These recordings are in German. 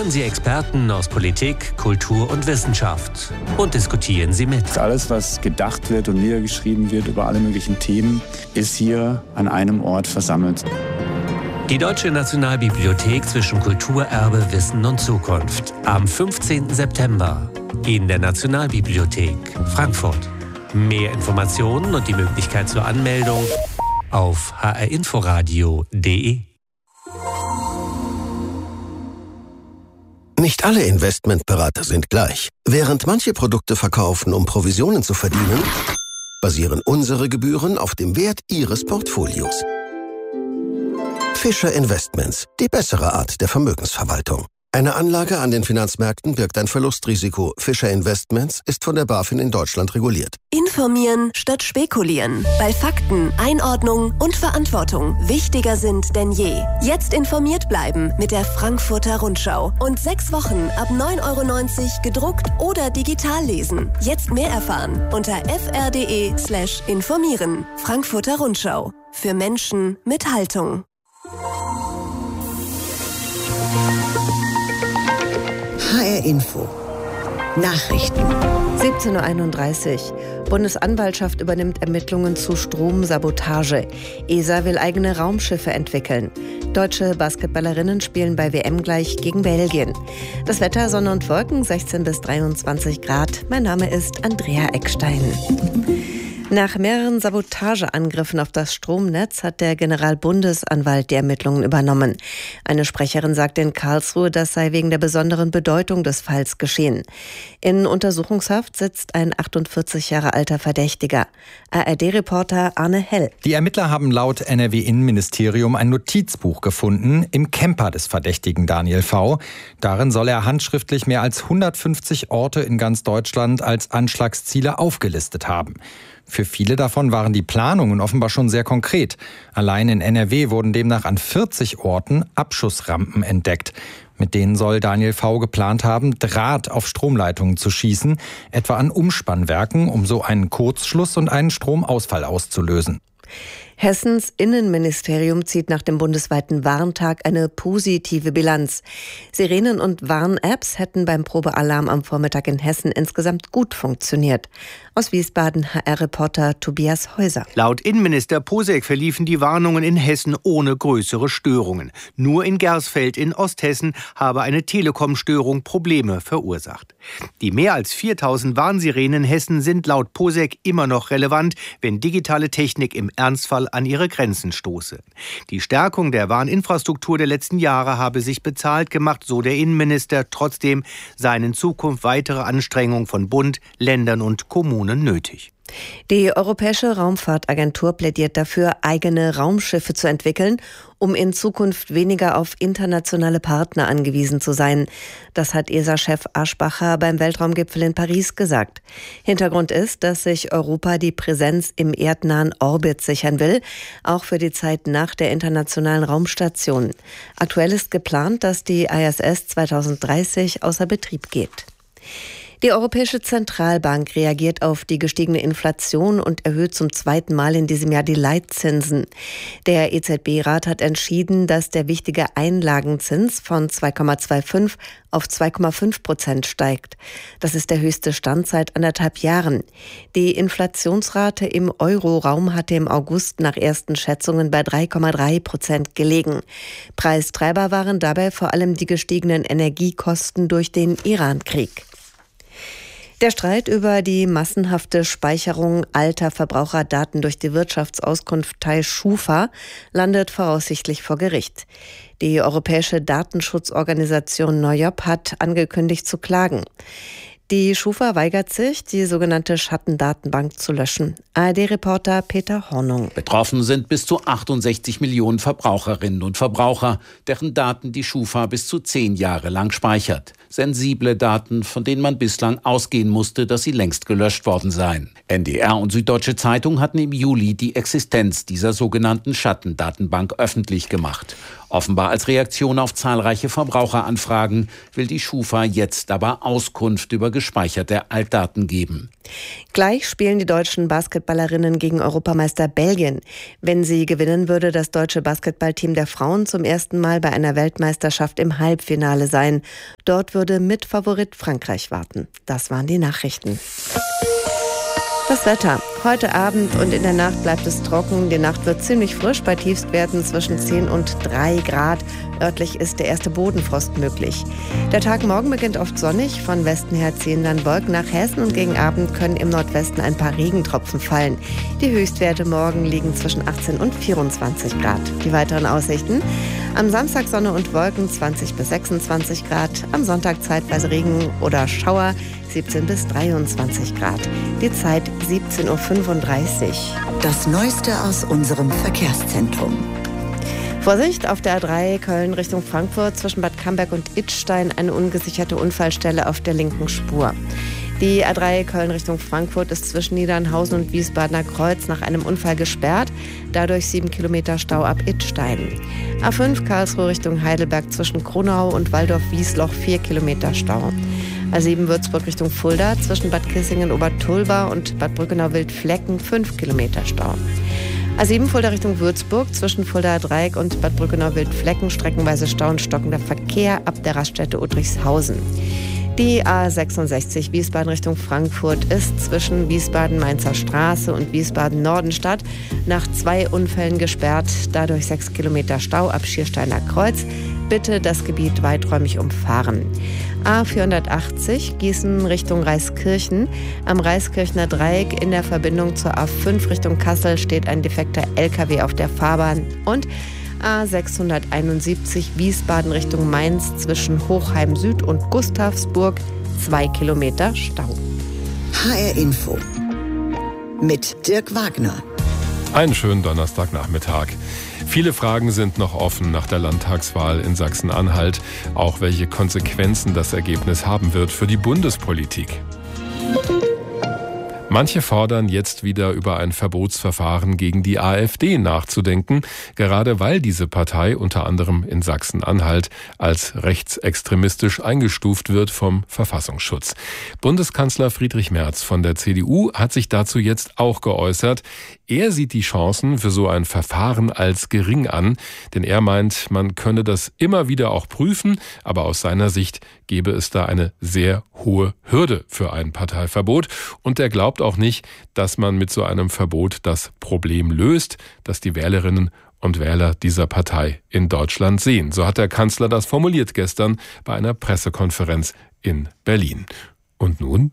Hören Sie Experten aus Politik, Kultur und Wissenschaft und diskutieren Sie mit. Alles, was gedacht wird und niedergeschrieben wird über alle möglichen Themen, ist hier an einem Ort versammelt. Die Deutsche Nationalbibliothek zwischen Kulturerbe, Wissen und Zukunft. Am 15. September in der Nationalbibliothek Frankfurt. Mehr Informationen und die Möglichkeit zur Anmeldung auf hrinforadio.de. Nicht alle Investmentberater sind gleich. Während manche Produkte verkaufen, um Provisionen zu verdienen, basieren unsere Gebühren auf dem Wert Ihres Portfolios. Fischer Investments, die bessere Art der Vermögensverwaltung. Eine Anlage an den Finanzmärkten birgt ein Verlustrisiko. Fischer Investments ist von der BaFin in Deutschland reguliert. Informieren statt spekulieren. Weil Fakten, Einordnung und Verantwortung wichtiger sind denn je. Jetzt informiert bleiben mit der Frankfurter Rundschau. Und 6 Wochen ab 9,90 € gedruckt oder digital lesen. Jetzt mehr erfahren unter fr.de/informieren. Frankfurter Rundschau. Für Menschen mit Haltung. HR Info. Nachrichten. 17:31 Uhr. Bundesanwaltschaft übernimmt Ermittlungen zu Stromsabotage. ESA will eigene Raumschiffe entwickeln. Deutsche Basketballerinnen spielen bei WM gleich gegen Belgien. Das Wetter, Sonne und Wolken, 16 bis 23 Grad. Mein Name ist Andrea Eckstein. Nach mehreren Sabotageangriffen auf das Stromnetz hat der Generalbundesanwalt die Ermittlungen übernommen. Eine Sprecherin sagte in Karlsruhe, das sei wegen der besonderen Bedeutung des Falls geschehen. In Untersuchungshaft sitzt ein 48 Jahre alter Verdächtiger. ARD-Reporter Arne Hell. Die Ermittler haben laut NRW-Innenministerium ein Notizbuch gefunden im Camper des Verdächtigen Daniel V. Darin soll er handschriftlich mehr als 150 Orte in ganz Deutschland als Anschlagsziele aufgelistet haben. Für viele davon waren die Planungen offenbar schon sehr konkret. Allein in NRW wurden demnach an 40 Orten Abschussrampen entdeckt. Mit denen soll Daniel V. geplant haben, Draht auf Stromleitungen zu schießen, etwa an Umspannwerken, um so einen Kurzschluss und einen Stromausfall auszulösen. Hessens Innenministerium zieht nach dem bundesweiten Warntag eine positive Bilanz. Sirenen- und Warn-Apps hätten beim Probealarm am Vormittag in Hessen insgesamt gut funktioniert. Aus Wiesbaden HR-Reporter Tobias Häuser. Laut Innenminister Posek verliefen die Warnungen in Hessen ohne größere Störungen. Nur in Gersfeld in Osthessen habe eine Telekom-Störung Probleme verursacht. Die mehr als 4000 Warnsirenen in Hessen sind laut Posek immer noch relevant, wenn digitale Technik im Ernstfall an ihre Grenzen stoße. Die Stärkung der Warninfrastruktur der letzten Jahre habe sich bezahlt gemacht, so der Innenminister. Trotzdem seien in Zukunft weitere Anstrengungen von Bund, Ländern und Kommunen nötig. Die Europäische Raumfahrtagentur plädiert dafür, eigene Raumschiffe zu entwickeln, um in Zukunft weniger auf internationale Partner angewiesen zu sein. Das hat ESA-Chef Aschbacher beim Weltraumgipfel in Paris gesagt. Hintergrund ist, dass sich Europa die Präsenz im erdnahen Orbit sichern will, auch für die Zeit nach der internationalen Raumstation. Aktuell ist geplant, dass die ISS 2030 außer Betrieb geht. Die Europäische Zentralbank reagiert auf die gestiegene Inflation und erhöht zum 2. Mal in diesem Jahr die Leitzinsen. Der EZB-Rat hat entschieden, dass der wichtige Einlagenzins von 2,25 auf 2,5% steigt. Das ist der höchste Stand seit 1,5 Jahren. Die Inflationsrate im Euroraum hatte im August nach ersten Schätzungen bei 3,3% gelegen. Preistreiber waren dabei vor allem die gestiegenen Energiekosten durch den Iran-Krieg. Der Streit über die massenhafte Speicherung alter Verbraucherdaten durch die Wirtschaftsauskunftei Schufa landet voraussichtlich vor Gericht. Die Europäische Datenschutzorganisation NeUIOP hat angekündigt zu klagen. Die Schufa weigert sich, die sogenannte Schattendatenbank zu löschen. ARD-Reporter Peter Hornung. Betroffen sind bis zu 68 Millionen Verbraucherinnen und Verbraucher, deren Daten die Schufa bis zu 10 Jahre lang speichert. Sensible Daten, von denen man bislang ausgehen musste, dass sie längst gelöscht worden seien. NDR und Süddeutsche Zeitung hatten im Juli die Existenz dieser sogenannten Schattendatenbank öffentlich gemacht. Offenbar als Reaktion auf zahlreiche Verbraucheranfragen will die Schufa jetzt aber Auskunft über gespeicherte Altdaten geben. Gleich spielen die deutschen Basketballerinnen gegen Europameister Belgien. Wenn sie gewinnen, würde das deutsche Basketballteam der Frauen zum ersten Mal bei einer Weltmeisterschaft im Halbfinale sein. Dort würde Mitfavorit Frankreich warten. Das waren die Nachrichten. Das Wetter. Heute Abend und in der Nacht bleibt es trocken. Die Nacht wird ziemlich frisch bei Tiefstwerten zwischen 10 und 3 Grad. Örtlich ist der erste Bodenfrost möglich. Der Tag morgen beginnt oft sonnig. Von Westen her ziehen dann Wolken nach Hessen und gegen Abend können im Nordwesten ein paar Regentropfen fallen. Die Höchstwerte morgen liegen zwischen 18 und 24 Grad. Die weiteren Aussichten. Am Samstag Sonne und Wolken 20 bis 26 Grad. Am Sonntag zeitweise Regen oder Schauer 17 bis 23 Grad. Die Zeit 17:35 Uhr. Das Neueste aus unserem Verkehrszentrum. Vorsicht, auf der A3 Köln Richtung Frankfurt zwischen Bad Camberg und Idstein eine ungesicherte Unfallstelle auf der linken Spur. Die A3 Köln Richtung Frankfurt ist zwischen Niedernhausen und Wiesbadener Kreuz nach einem Unfall gesperrt. Dadurch 7 Kilometer Stau ab Idstein. A5 Karlsruhe Richtung Heidelberg zwischen Kronau und Waldorf-Wiesloch 4 Kilometer Stau. A7 Würzburg Richtung Fulda zwischen Bad Kissingen-Obertulba und Bad Brückenau-Wildflecken 5 Kilometer Stau. A7 Fulda Richtung Würzburg zwischen Fuldaer Dreieck und Bad Brückenau-Wildflecken streckenweise Stau und stockender Verkehr ab der Raststätte Udrichshausen. Die A66 Wiesbaden Richtung Frankfurt ist zwischen Wiesbaden-Mainzer Straße und Wiesbaden-Nordenstadt nach 2 Unfällen gesperrt, dadurch 6 Kilometer Stau ab Schiersteiner Kreuz. Bitte das Gebiet weiträumig umfahren. A480 Gießen Richtung Reiskirchen. Am Reiskirchner Dreieck in der Verbindung zur A5 Richtung Kassel steht ein defekter LKW auf der Fahrbahn. Und A671 Wiesbaden Richtung Mainz zwischen Hochheim Süd und Gustavsburg 2 Kilometer Stau. HR Info mit Dirk Wagner. Einen schönen Donnerstagnachmittag. Viele Fragen sind noch offen nach der Landtagswahl in Sachsen-Anhalt, auch welche Konsequenzen das Ergebnis haben wird für die Bundespolitik. Manche fordern jetzt wieder über ein Verbotsverfahren gegen die AfD nachzudenken, gerade weil diese Partei unter anderem in Sachsen-Anhalt als rechtsextremistisch eingestuft wird vom Verfassungsschutz. Bundeskanzler Friedrich Merz von der CDU hat sich dazu jetzt auch geäußert. Er sieht die Chancen für so ein Verfahren als gering an, denn er meint, man könne das immer wieder auch prüfen, aber aus seiner Sicht gäbe es da eine sehr hohe Hürde für ein Parteiverbot und er glaubt auch nicht, dass man mit so einem Verbot das Problem löst, das die Wählerinnen und Wähler dieser Partei in Deutschland sehen. So hat der Kanzler das formuliert gestern bei einer Pressekonferenz in Berlin. Und nun?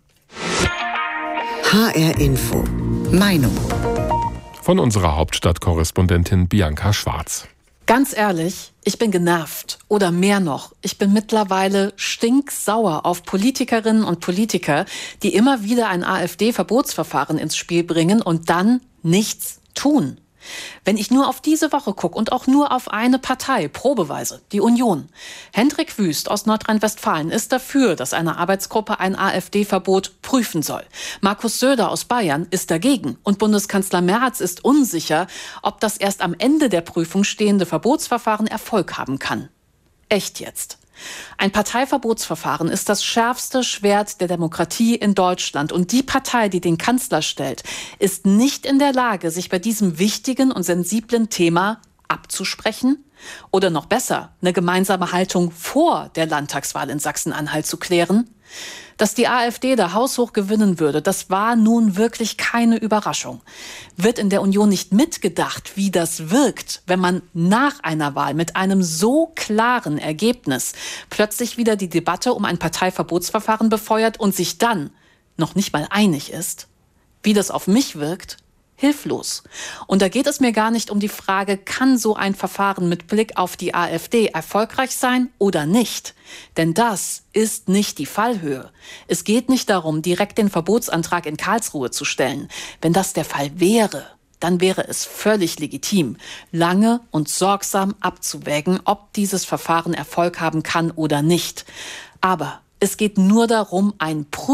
HR Info. Meinung. Von unserer Hauptstadtkorrespondentin Bianca Schwarz. Ganz ehrlich, ich bin genervt. Oder mehr noch, ich bin mittlerweile stinksauer auf Politikerinnen und Politiker, die immer wieder ein AfD-Verbotsverfahren ins Spiel bringen und dann nichts tun. Wenn ich nur auf diese Woche gucke und auch nur auf eine Partei, probeweise, die Union. Hendrik Wüst aus Nordrhein-Westfalen ist dafür, dass eine Arbeitsgruppe ein AfD-Verbot prüfen soll. Markus Söder aus Bayern ist dagegen. Und Bundeskanzler Merz ist unsicher, ob das erst am Ende der Prüfung stehende Verbotsverfahren Erfolg haben kann. Echt jetzt? Ein Parteiverbotsverfahren ist das schärfste Schwert der Demokratie in Deutschland. Und die Partei, die den Kanzler stellt, ist nicht in der Lage, sich bei diesem wichtigen und sensiblen Thema abzusprechen oder noch besser, eine gemeinsame Haltung vor der Landtagswahl in Sachsen-Anhalt zu klären. Dass die AfD da haushoch gewinnen würde, das war nun wirklich keine Überraschung. Wird in der Union nicht mitgedacht, wie das wirkt, wenn man nach einer Wahl mit einem so klaren Ergebnis plötzlich wieder die Debatte um ein Parteiverbotsverfahren befeuert und sich dann noch nicht mal einig ist? Wie das auf mich wirkt? Hilflos. Und da geht es mir gar nicht um die Frage, kann so ein Verfahren mit Blick auf die AfD erfolgreich sein oder nicht? Denn das ist nicht die Fallhöhe. Es geht nicht darum, direkt den Verbotsantrag in Karlsruhe zu stellen. Wenn das der Fall wäre, dann wäre es völlig legitim, lange und sorgsam abzuwägen, ob dieses Verfahren Erfolg haben kann oder nicht. Aber es geht nur darum, ein Prüfverfahren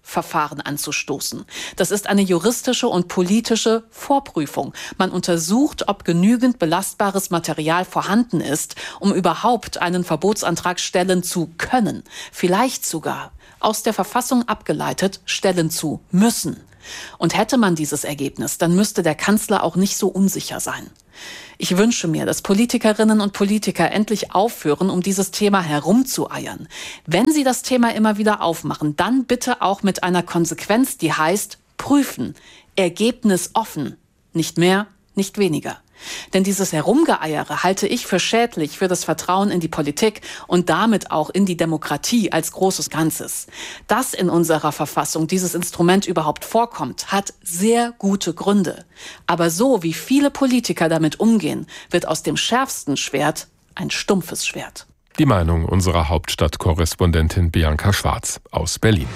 Verfahren anzustoßen. Das ist eine juristische und politische Vorprüfung. Man untersucht, ob genügend belastbares Material vorhanden ist, um überhaupt einen Verbotsantrag stellen zu können. Vielleicht sogar aus der Verfassung abgeleitet stellen zu müssen. Und hätte man dieses Ergebnis, dann müsste der Kanzler auch nicht so unsicher sein. Ich wünsche mir, dass Politikerinnen und Politiker endlich aufhören, um dieses Thema herumzueiern. Wenn sie das Thema immer wieder aufmachen, dann bitte auch mit einer Konsequenz, die heißt prüfen, Ergebnis offen, nicht mehr, nicht weniger. Denn dieses Herumgeeiere halte ich für schädlich für das Vertrauen in die Politik und damit auch in die Demokratie als großes Ganzes. Dass in unserer Verfassung dieses Instrument überhaupt vorkommt, hat sehr gute Gründe. Aber so wie viele Politiker damit umgehen, wird aus dem schärfsten Schwert ein stumpfes Schwert. Die Meinung unserer Hauptstadtkorrespondentin Bianca Schwarz aus Berlin.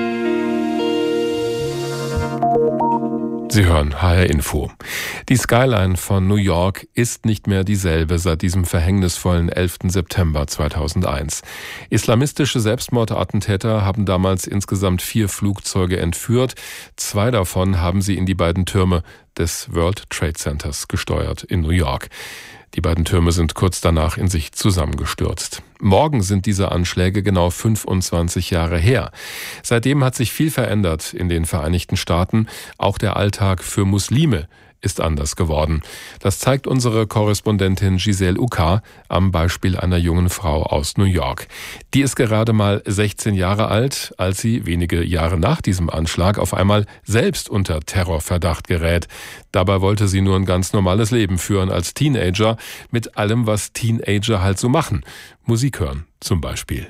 Sie hören HR Info. Die Skyline von New York ist nicht mehr dieselbe seit diesem verhängnisvollen 11. September 2001. Islamistische Selbstmordattentäter haben damals insgesamt 4 Flugzeuge entführt. 2 davon haben sie in die beiden Türme des World Trade Centers gesteuert in New York. Die beiden Türme sind kurz danach in sich zusammengestürzt. Morgen sind diese Anschläge genau 25 Jahre her. Seitdem hat sich viel verändert in den Vereinigten Staaten. Auch der Alltag für Muslime ist anders geworden. Das zeigt unsere Korrespondentin Giselle Uka am Beispiel einer jungen Frau aus New York. Die ist gerade mal 16 Jahre alt, als sie wenige Jahre nach diesem Anschlag auf einmal selbst unter Terrorverdacht gerät. Dabei wollte sie nur ein ganz normales Leben führen als Teenager, mit allem, was Teenager halt so machen. Musik hören zum Beispiel.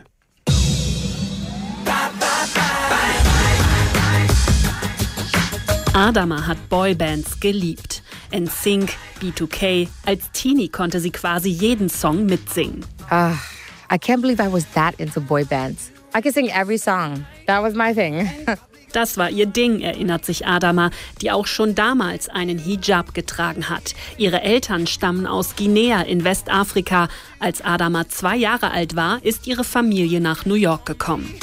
Adama hat Boybands geliebt. NSYNC, B2K. Als Teenie konnte sie quasi jeden Song mitsingen. I can't believe I was that into boybands. I could sing every song. That was my thing. Das war ihr Ding, erinnert sich Adama, die auch schon damals einen Hijab getragen hat. Ihre Eltern stammen aus Guinea in Westafrika. Als Adama 2 Jahre alt war, ist ihre Familie nach New York gekommen.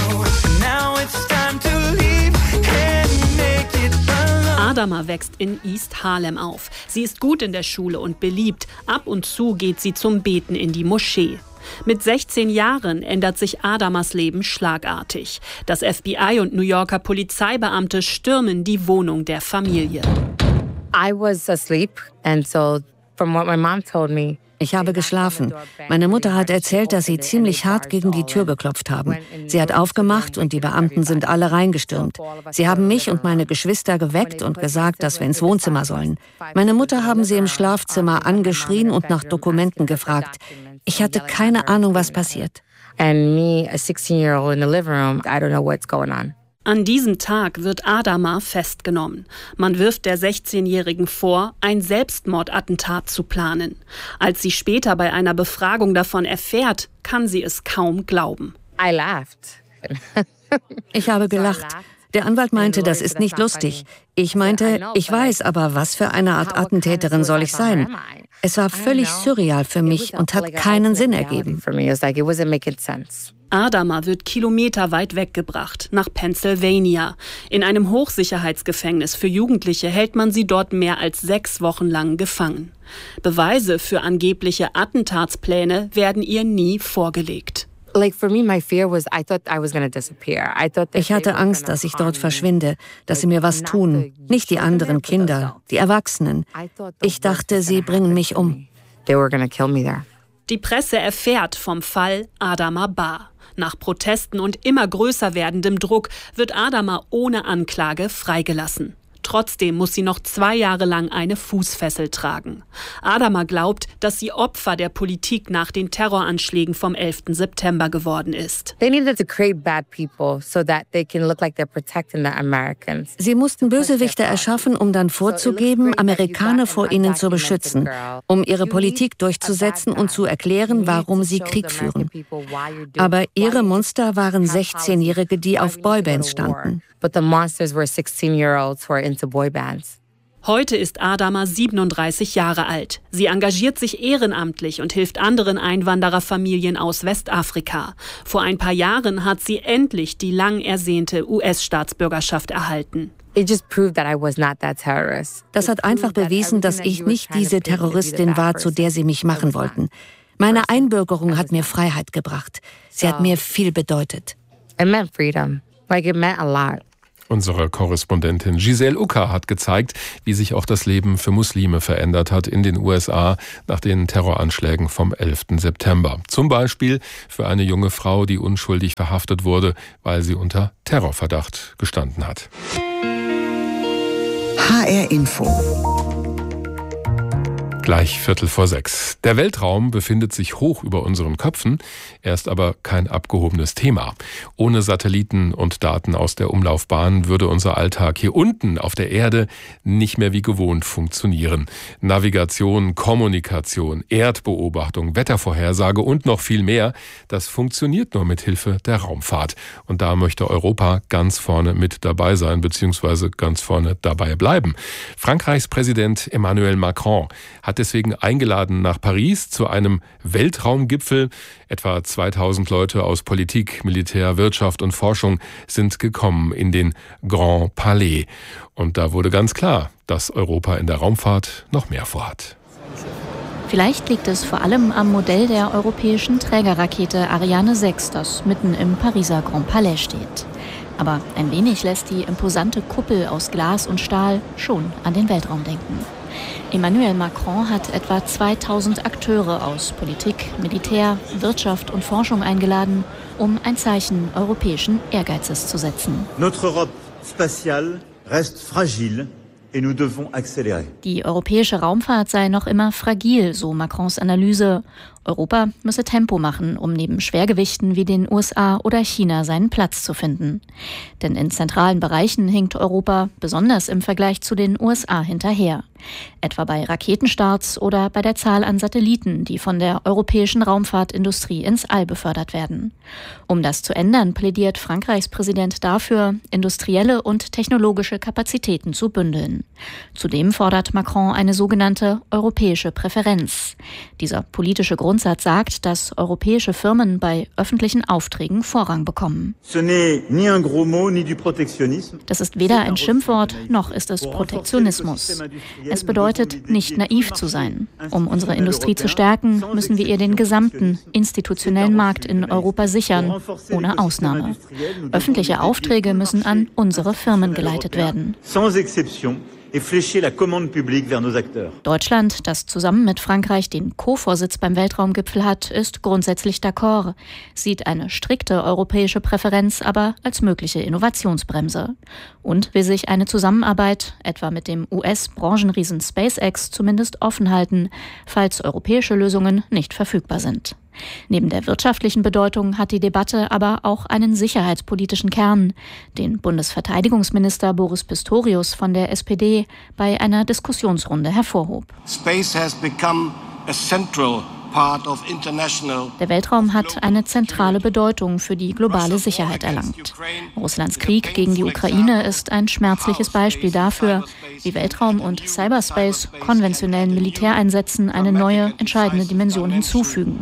Adama wächst in East Harlem auf. Sie ist gut in der Schule und beliebt. Ab und zu geht sie zum Beten in die Moschee. Mit 16 Jahren ändert sich Adamas Leben schlagartig. Das FBI und New Yorker Polizeibeamte stürmen die Wohnung der Familie. I was asleep and so from what my mom told me. Ich habe geschlafen. Meine Mutter hat erzählt, dass sie ziemlich hart gegen die Tür geklopft haben. Sie hat aufgemacht und die Beamten sind alle reingestürmt. Sie haben mich und meine Geschwister geweckt und gesagt, dass wir ins Wohnzimmer sollen. Meine Mutter haben sie im Schlafzimmer angeschrien und nach Dokumenten gefragt. Ich hatte keine Ahnung, was passiert. And me, a 16-year-old in the living room, I don't know what's going on. An diesem Tag wird Adama festgenommen. Man wirft der 16-Jährigen vor, ein Selbstmordattentat zu planen. Als sie später bei einer Befragung davon erfährt, kann sie es kaum glauben. I laughed. Ich habe gelacht. Der Anwalt meinte, das ist nicht lustig. Ich meinte, ich weiß, aber was für eine Art Attentäterin soll ich sein? Es war völlig surreal für mich und hat keinen Sinn ergeben. Adama wird kilometerweit weggebracht, nach Pennsylvania. In einem Hochsicherheitsgefängnis für Jugendliche hält man sie dort mehr als 6 Wochen lang gefangen. Beweise für angebliche Attentatspläne werden ihr nie vorgelegt. Ich hatte Angst, dass ich dort verschwinde, dass sie mir was tun. Nicht die anderen Kinder, die Erwachsenen. Ich dachte, sie bringen mich um. Die Presse erfährt vom Fall Adama Ba. Nach Protesten und immer größer werdendem Druck wird Adama ohne Anklage freigelassen. Trotzdem muss sie noch 2 Jahre lang eine Fußfessel tragen. Adama glaubt, dass sie Opfer der Politik nach den Terroranschlägen vom 11. September geworden ist. Sie mussten Bösewichte erschaffen, um dann vorzugeben, Amerikaner vor ihnen zu beschützen, um ihre Politik durchzusetzen und zu erklären, warum sie Krieg führen. Aber ihre Monster waren 16-Jährige, die auf Boybands standen. But the monsters were 16-year-olds who are into boy bands. Heute ist Adama 37 Jahre alt. Sie engagiert sich ehrenamtlich und hilft anderen Einwandererfamilien aus Westafrika. Vor ein paar Jahren hat sie endlich die lang ersehnte US-Staatsbürgerschaft erhalten. Das hat einfach bewiesen, dass ich nicht diese Terroristin war, zu der sie mich machen wollten. Meine Einbürgerung hat mir Freiheit gebracht. Sie hat mir viel bedeutet. It meant freedom. It meant a lot. Unsere Korrespondentin Giselle Ucker hat gezeigt, wie sich auch das Leben für Muslime verändert hat in den USA nach den Terroranschlägen vom 11. September. Zum Beispiel für eine junge Frau, die unschuldig verhaftet wurde, weil sie unter Terrorverdacht gestanden hat. HR Info. Gleich 5:45. Der Weltraum befindet sich hoch über unseren Köpfen, er ist aber kein abgehobenes Thema. Ohne Satelliten und Daten aus der Umlaufbahn würde unser Alltag hier unten auf der Erde nicht mehr wie gewohnt funktionieren. Navigation, Kommunikation, Erdbeobachtung, Wettervorhersage und noch viel mehr, das funktioniert nur mit Hilfe der Raumfahrt. Und da möchte Europa ganz vorne mit dabei sein, beziehungsweise ganz vorne dabei bleiben. Frankreichs Präsident Emmanuel Macron hat deswegen eingeladen nach Paris zu einem Weltraumgipfel. Etwa 2000 Leute aus Politik, Militär, Wirtschaft und Forschung sind gekommen in den Grand Palais. Und da wurde ganz klar, dass Europa in der Raumfahrt noch mehr vorhat. Vielleicht liegt es vor allem am Modell der europäischen Trägerrakete Ariane 6, das mitten im Pariser Grand Palais steht. Aber ein wenig lässt die imposante Kuppel aus Glas und Stahl schon an den Weltraum denken. Emmanuel Macron hat etwa 2000 Akteure aus Politik, Militär, Wirtschaft und Forschung eingeladen, um ein Zeichen europäischen Ehrgeizes zu setzen. Notre Europe spatiale reste fragile. Die europäische Raumfahrt sei noch immer fragil, so Macrons Analyse. Europa müsse Tempo machen, um neben Schwergewichten wie den USA oder China seinen Platz zu finden. Denn in zentralen Bereichen hinkt Europa, besonders im Vergleich zu den USA, hinterher. Etwa bei Raketenstarts oder bei der Zahl an Satelliten, die von der europäischen Raumfahrtindustrie ins All befördert werden. Um das zu ändern, plädiert Frankreichs Präsident dafür, industrielle und technologische Kapazitäten zu bündeln. Zudem fordert Macron eine sogenannte europäische Präferenz. Dieser politische Grundsatz sagt, dass europäische Firmen bei öffentlichen Aufträgen Vorrang bekommen. Das ist weder ein Schimpfwort, noch ist es Protektionismus. Es bedeutet, nicht naiv zu sein. Um unsere Industrie zu stärken, müssen wir ihr den gesamten institutionellen Markt in Europa sichern, ohne Ausnahme. Öffentliche Aufträge müssen an unsere Firmen geleitet werden. Deutschland, das zusammen mit Frankreich den Co-Vorsitz beim Weltraumgipfel hat, ist grundsätzlich d'accord, sieht eine strikte europäische Präferenz aber als mögliche Innovationsbremse und will sich eine Zusammenarbeit, etwa mit dem US-Branchenriesen SpaceX, zumindest offen halten, falls europäische Lösungen nicht verfügbar sind. Neben der wirtschaftlichen Bedeutung hat die Debatte aber auch einen sicherheitspolitischen Kern, den Bundesverteidigungsminister Boris Pistorius von der SPD bei einer Diskussionsrunde hervorhob. Space has become a central Der Weltraum hat eine zentrale Bedeutung für die globale Sicherheit erlangt. Russlands Krieg gegen die Ukraine ist ein schmerzliches Beispiel dafür, wie Weltraum und Cyberspace konventionellen Militäreinsätzen eine neue, entscheidende Dimension hinzufügen.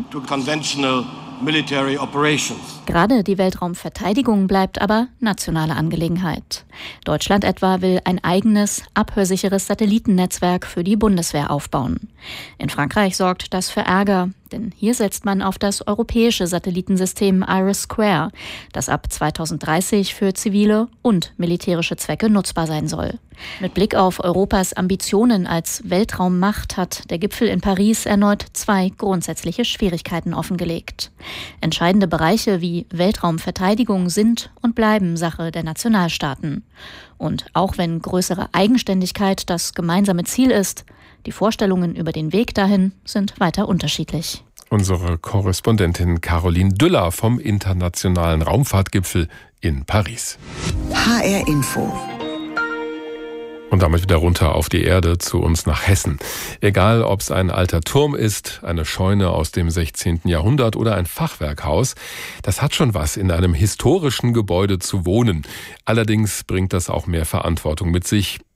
Gerade die Weltraumverteidigung bleibt aber nationale Angelegenheit. Deutschland etwa will ein eigenes, abhörsicheres Satellitennetzwerk für die Bundeswehr aufbauen. In Frankreich sorgt das für Ärger, denn hier setzt man auf das europäische Satellitensystem IRIS², das ab 2030 für zivile und militärische Zwecke nutzbar sein soll. Mit Blick auf Europas Ambitionen als Weltraummacht hat der Gipfel in Paris erneut 2 grundsätzliche Schwierigkeiten offengelegt. Entscheidende Bereiche wie Weltraumverteidigung sind und bleiben Sache der Nationalstaaten. Und auch wenn größere Eigenständigkeit das gemeinsame Ziel ist, die Vorstellungen über den Weg dahin sind weiter unterschiedlich. Unsere Korrespondentin Caroline Düller vom Internationalen Raumfahrtgipfel in Paris. HR Info. Und damit wieder runter auf die Erde zu uns nach Hessen. Egal, ob es ein alter Turm ist, eine Scheune aus dem 16. Jahrhundert oder ein Fachwerkhaus, das hat schon was, in einem historischen Gebäude zu wohnen. Allerdings bringt das auch mehr Verantwortung mit sich,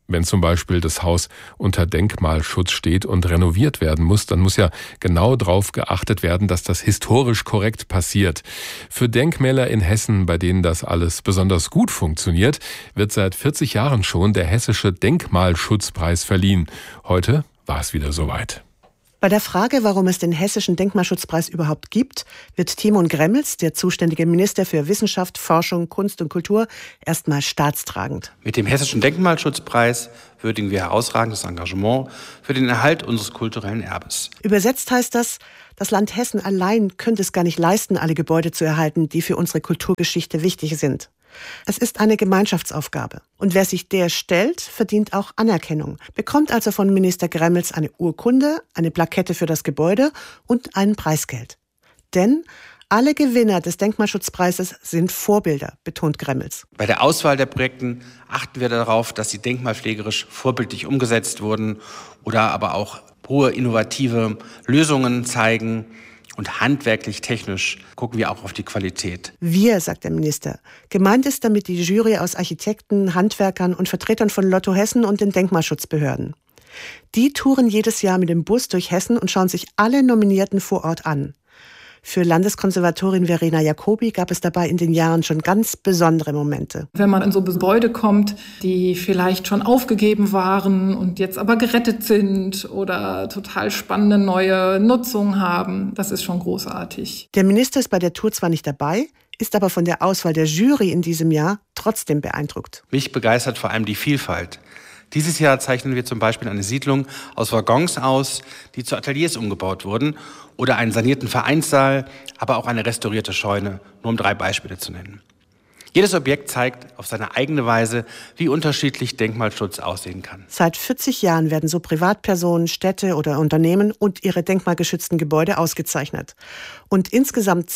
Wenn zum Beispiel das Haus unter Denkmalschutz steht und renoviert werden muss, dann muss ja genau darauf geachtet werden, dass das historisch korrekt passiert. Für Denkmäler in Hessen, bei denen das alles besonders gut funktioniert, wird seit 40 Jahren schon der Hessische Denkmalschutzpreis verliehen. Heute war es wieder soweit. Bei der Frage, warum es den Hessischen Denkmalschutzpreis überhaupt gibt, wird Timon Gremmels, der zuständige Minister für Wissenschaft, Forschung, Kunst und Kultur, erstmal staatstragend. Mit dem Hessischen Denkmalschutzpreis würdigen wir herausragendes Engagement für den Erhalt unseres kulturellen Erbes. Übersetzt heißt das Land Hessen allein könnte es gar nicht leisten, alle Gebäude zu erhalten, die für unsere Kulturgeschichte wichtig sind. Es ist eine Gemeinschaftsaufgabe. Und wer sich der stellt, verdient auch Anerkennung, bekommt also von Minister Gremmels eine Urkunde, eine Plakette für das Gebäude und ein Preisgeld. Denn alle Gewinner des Denkmalschutzpreises sind Vorbilder, betont Gremmels. Bei der Auswahl der Projekten achten wir darauf, dass sie denkmalpflegerisch vorbildlich umgesetzt wurden oder aber auch hohe innovative Lösungen zeigen. Und handwerklich, technisch gucken wir auch auf die Qualität. Wir, sagt der Minister. Gemeint ist damit die Jury aus Architekten, Handwerkern und Vertretern von Lotto Hessen und den Denkmalschutzbehörden. Die touren jedes Jahr mit dem Bus durch Hessen und schauen sich alle Nominierten vor Ort an. Für Landeskonservatorin Verena Jacobi gab es dabei in den Jahren schon ganz besondere Momente. Wenn man in so Gebäude kommt, die vielleicht schon aufgegeben waren und jetzt aber gerettet sind oder total spannende neue Nutzungen haben, das ist schon großartig. Der Minister ist bei der Tour zwar nicht dabei, ist aber von der Auswahl der Jury in diesem Jahr trotzdem beeindruckt. Mich begeistert vor allem die Vielfalt. Dieses Jahr zeichnen wir zum Beispiel eine Siedlung aus Waggons aus, die zu Ateliers umgebaut wurden, oder einen sanierten Vereinssaal, aber auch eine restaurierte Scheune, nur um 3 Beispiele zu nennen. Jedes Objekt zeigt auf seine eigene Weise, wie unterschiedlich Denkmalschutz aussehen kann. Seit 40 Jahren werden so Privatpersonen, Städte oder Unternehmen und ihre denkmalgeschützten Gebäude ausgezeichnet und insgesamt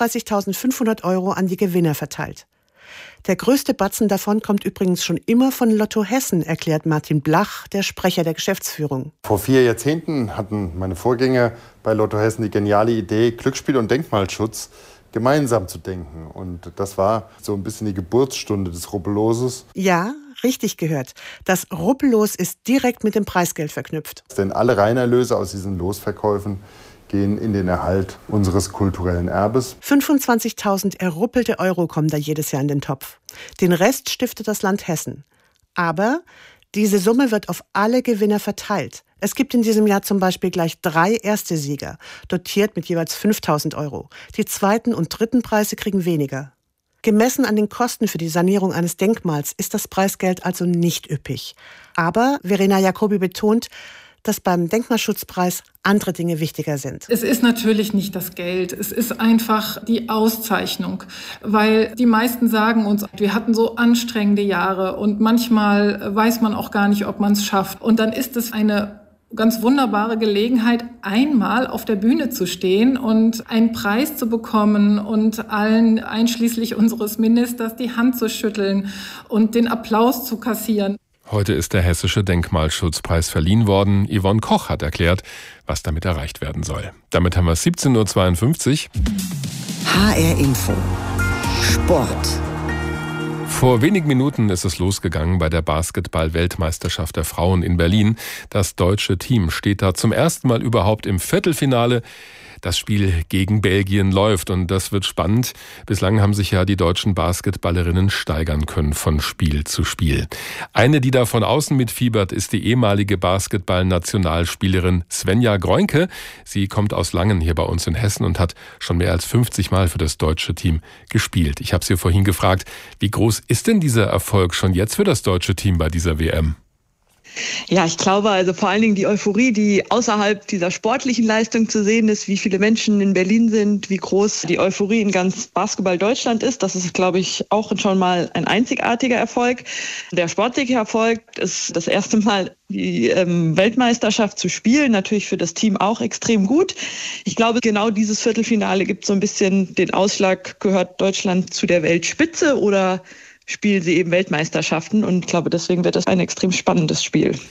32.500 € an die Gewinner verteilt. Der größte Batzen davon kommt übrigens schon immer von Lotto Hessen, erklärt Martin Blach, der Sprecher der Geschäftsführung. Vor 4 Jahrzehnten hatten meine Vorgänger bei Lotto Hessen die geniale Idee, Glücksspiel und Denkmalschutz gemeinsam zu denken. Und das war so ein bisschen die Geburtsstunde des Rubbelloses. Ja, richtig gehört. Das Rubbellos ist direkt mit dem Preisgeld verknüpft. Denn alle Reinerlöse aus diesen Losverkäufen gehen in den Erhalt unseres kulturellen Erbes. 25.000 erruppelte Euro kommen da jedes Jahr in den Topf. Den Rest stiftet das Land Hessen. Aber diese Summe wird auf alle Gewinner verteilt. Es gibt in diesem Jahr zum Beispiel gleich 3 erste Sieger, dotiert mit jeweils 5.000 €. Die zweiten und dritten Preise kriegen weniger. Gemessen an den Kosten für die Sanierung eines Denkmals ist das Preisgeld also nicht üppig. Aber Verena Jacobi betont, dass beim Denkmalschutzpreis andere Dinge wichtiger sind. Es ist natürlich nicht das Geld, es ist einfach die Auszeichnung, weil die meisten sagen uns, wir hatten so anstrengende Jahre und manchmal weiß man auch gar nicht, ob man es schafft. Und dann ist es eine ganz wunderbare Gelegenheit, einmal auf der Bühne zu stehen und einen Preis zu bekommen und allen, einschließlich unseres Ministers, die Hand zu schütteln und den Applaus zu kassieren. Heute ist der Hessische Denkmalschutzpreis verliehen worden. Yvonne Koch hat erklärt, was damit erreicht werden soll. Damit haben wir 17:52 Uhr. HR Info. Sport. Vor wenigen Minuten ist es losgegangen bei der Basketball-Weltmeisterschaft der Frauen in Berlin. Das deutsche Team steht da zum ersten Mal überhaupt im Viertelfinale. Das Spiel gegen Belgien läuft und das wird spannend. Bislang haben sich ja die deutschen Basketballerinnen steigern können von Spiel zu Spiel. Eine, die da von außen mitfiebert, ist die ehemalige Basketball-Nationalspielerin Svenja Groinke. Sie kommt aus Langen hier bei uns in Hessen und hat schon mehr als 50 Mal für das deutsche Team gespielt. Ich habe sie vorhin gefragt, wie groß ist denn dieser Erfolg schon jetzt für das deutsche Team bei dieser WM? Ja, ich glaube also vor allen Dingen die Euphorie, die außerhalb dieser sportlichen Leistung zu sehen ist, wie viele Menschen in Berlin sind, wie groß die Euphorie in ganz Basketball Deutschland ist. Das ist, glaube ich, auch schon mal ein einzigartiger Erfolg. Der sportliche Erfolg ist das erste Mal die Weltmeisterschaft zu spielen, natürlich für das Team auch extrem gut. Ich glaube, genau dieses Viertelfinale gibt so ein bisschen den Ausschlag, gehört Deutschland zu der Weltspitze oder spielen sie eben Weltmeisterschaften und ich glaube, deswegen wird das ein extrem spannendes Spiel.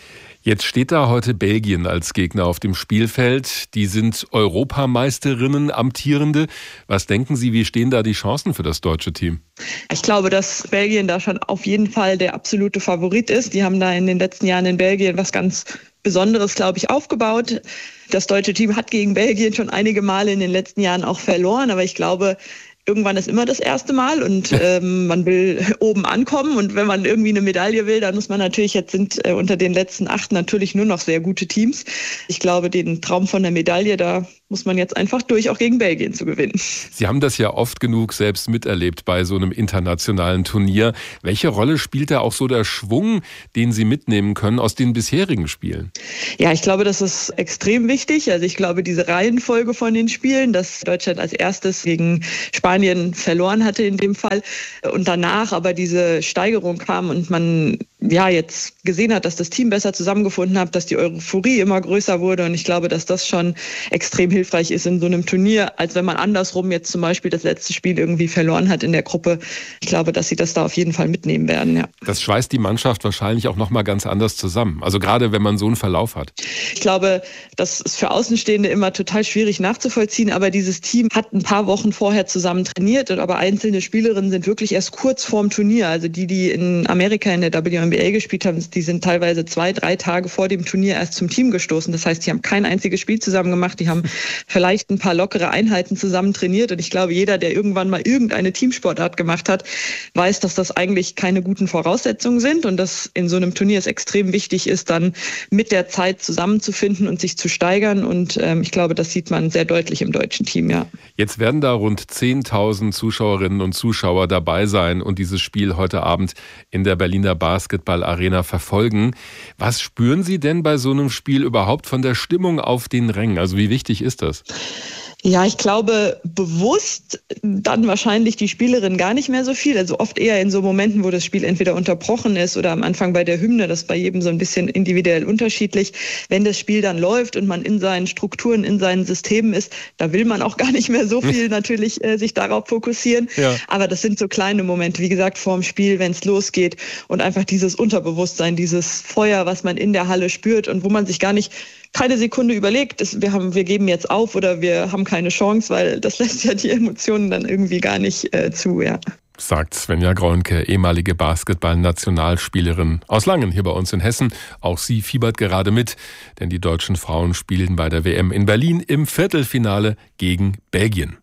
Jetzt steht da heute Belgien als Gegner auf dem Spielfeld. Die sind Europameisterinnen, amtierende. Was denken Sie, wie stehen da die Chancen für das deutsche Team? Ich glaube, dass Belgien da schon auf jeden Fall der absolute Favorit ist. Die haben da in den letzten Jahren in Belgien was ganz Besonderes, glaube ich, aufgebaut. Das deutsche Team hat gegen Belgien schon einige Male in den letzten Jahren auch verloren, aber ich glaube, irgendwann ist immer das erste Mal und man will oben ankommen und wenn man irgendwie eine Medaille will, dann muss man natürlich, jetzt sind unter den letzten 8 natürlich nur noch sehr gute Teams. Ich glaube, den Traum von der Medaille, da muss man jetzt einfach durch, auch gegen Belgien zu gewinnen. Sie haben das ja oft genug selbst miterlebt bei so einem internationalen Turnier. Welche Rolle spielt da auch so der Schwung, den Sie mitnehmen können aus den bisherigen Spielen? Ja, ich glaube, das ist extrem wichtig. Also ich glaube, diese Reihenfolge von den Spielen, dass Deutschland als erstes gegen Spanien verloren hatte in dem Fall und danach aber diese Steigerung kam und man jetzt gesehen hat, dass das Team besser zusammengefunden hat, dass die Euphorie immer größer wurde und ich glaube, dass das schon extrem hilfreich ist in so einem Turnier, als wenn man andersrum jetzt zum Beispiel das letzte Spiel irgendwie verloren hat in der Gruppe. Ich glaube, dass sie das da auf jeden Fall mitnehmen werden, ja. Das schweißt die Mannschaft wahrscheinlich auch nochmal ganz anders zusammen, also gerade wenn man so einen Verlauf hat. Ich glaube, das ist für Außenstehende immer total schwierig nachzuvollziehen, aber dieses Team hat ein paar Wochen vorher zusammen trainiert, aber einzelne Spielerinnen sind wirklich erst kurz vorm Turnier, also die in Amerika in der WNBA gespielt haben, die sind teilweise 2-3 Tage vor dem Turnier erst zum Team gestoßen. Das heißt, die haben kein einziges Spiel zusammen gemacht, die haben vielleicht ein paar lockere Einheiten zusammen trainiert und ich glaube, jeder, der irgendwann mal irgendeine Teamsportart gemacht hat, weiß, dass das eigentlich keine guten Voraussetzungen sind und dass in so einem Turnier es extrem wichtig ist, dann mit der Zeit zusammenzufinden und sich zu steigern und ich glaube, das sieht man sehr deutlich im deutschen Team, ja. Jetzt werden da rund 10.000 Zuschauerinnen und Zuschauer dabei sein und dieses Spiel heute Abend in der Berliner Basketball-Arena verfolgen. Was spüren Sie denn bei so einem Spiel überhaupt von der Stimmung auf den Rängen? Also wie wichtig ist das? Ja, ich glaube, bewusst dann wahrscheinlich die Spielerin gar nicht mehr so viel. Also oft eher in so Momenten, wo das Spiel entweder unterbrochen ist oder am Anfang bei der Hymne. Das ist bei jedem so ein bisschen individuell unterschiedlich. Wenn das Spiel dann läuft und man in seinen Strukturen, in seinen Systemen ist, da will man auch gar nicht mehr so viel natürlich sich darauf fokussieren. Ja. Aber das sind so kleine Momente, wie gesagt, vorm Spiel, wenn es losgeht und einfach dieses Unterbewusstsein, dieses Feuer, was man in der Halle spürt und wo man sich keine Sekunde überlegt, wir geben jetzt auf oder wir haben keine Chance, weil das lässt ja die Emotionen dann irgendwie gar nicht zu, ja. Sagt Svenja Groenke, ehemalige Basketball-Nationalspielerin aus Langen hier bei uns in Hessen. Auch sie fiebert gerade mit, denn die deutschen Frauen spielen bei der WM in Berlin im Viertelfinale gegen Belgien.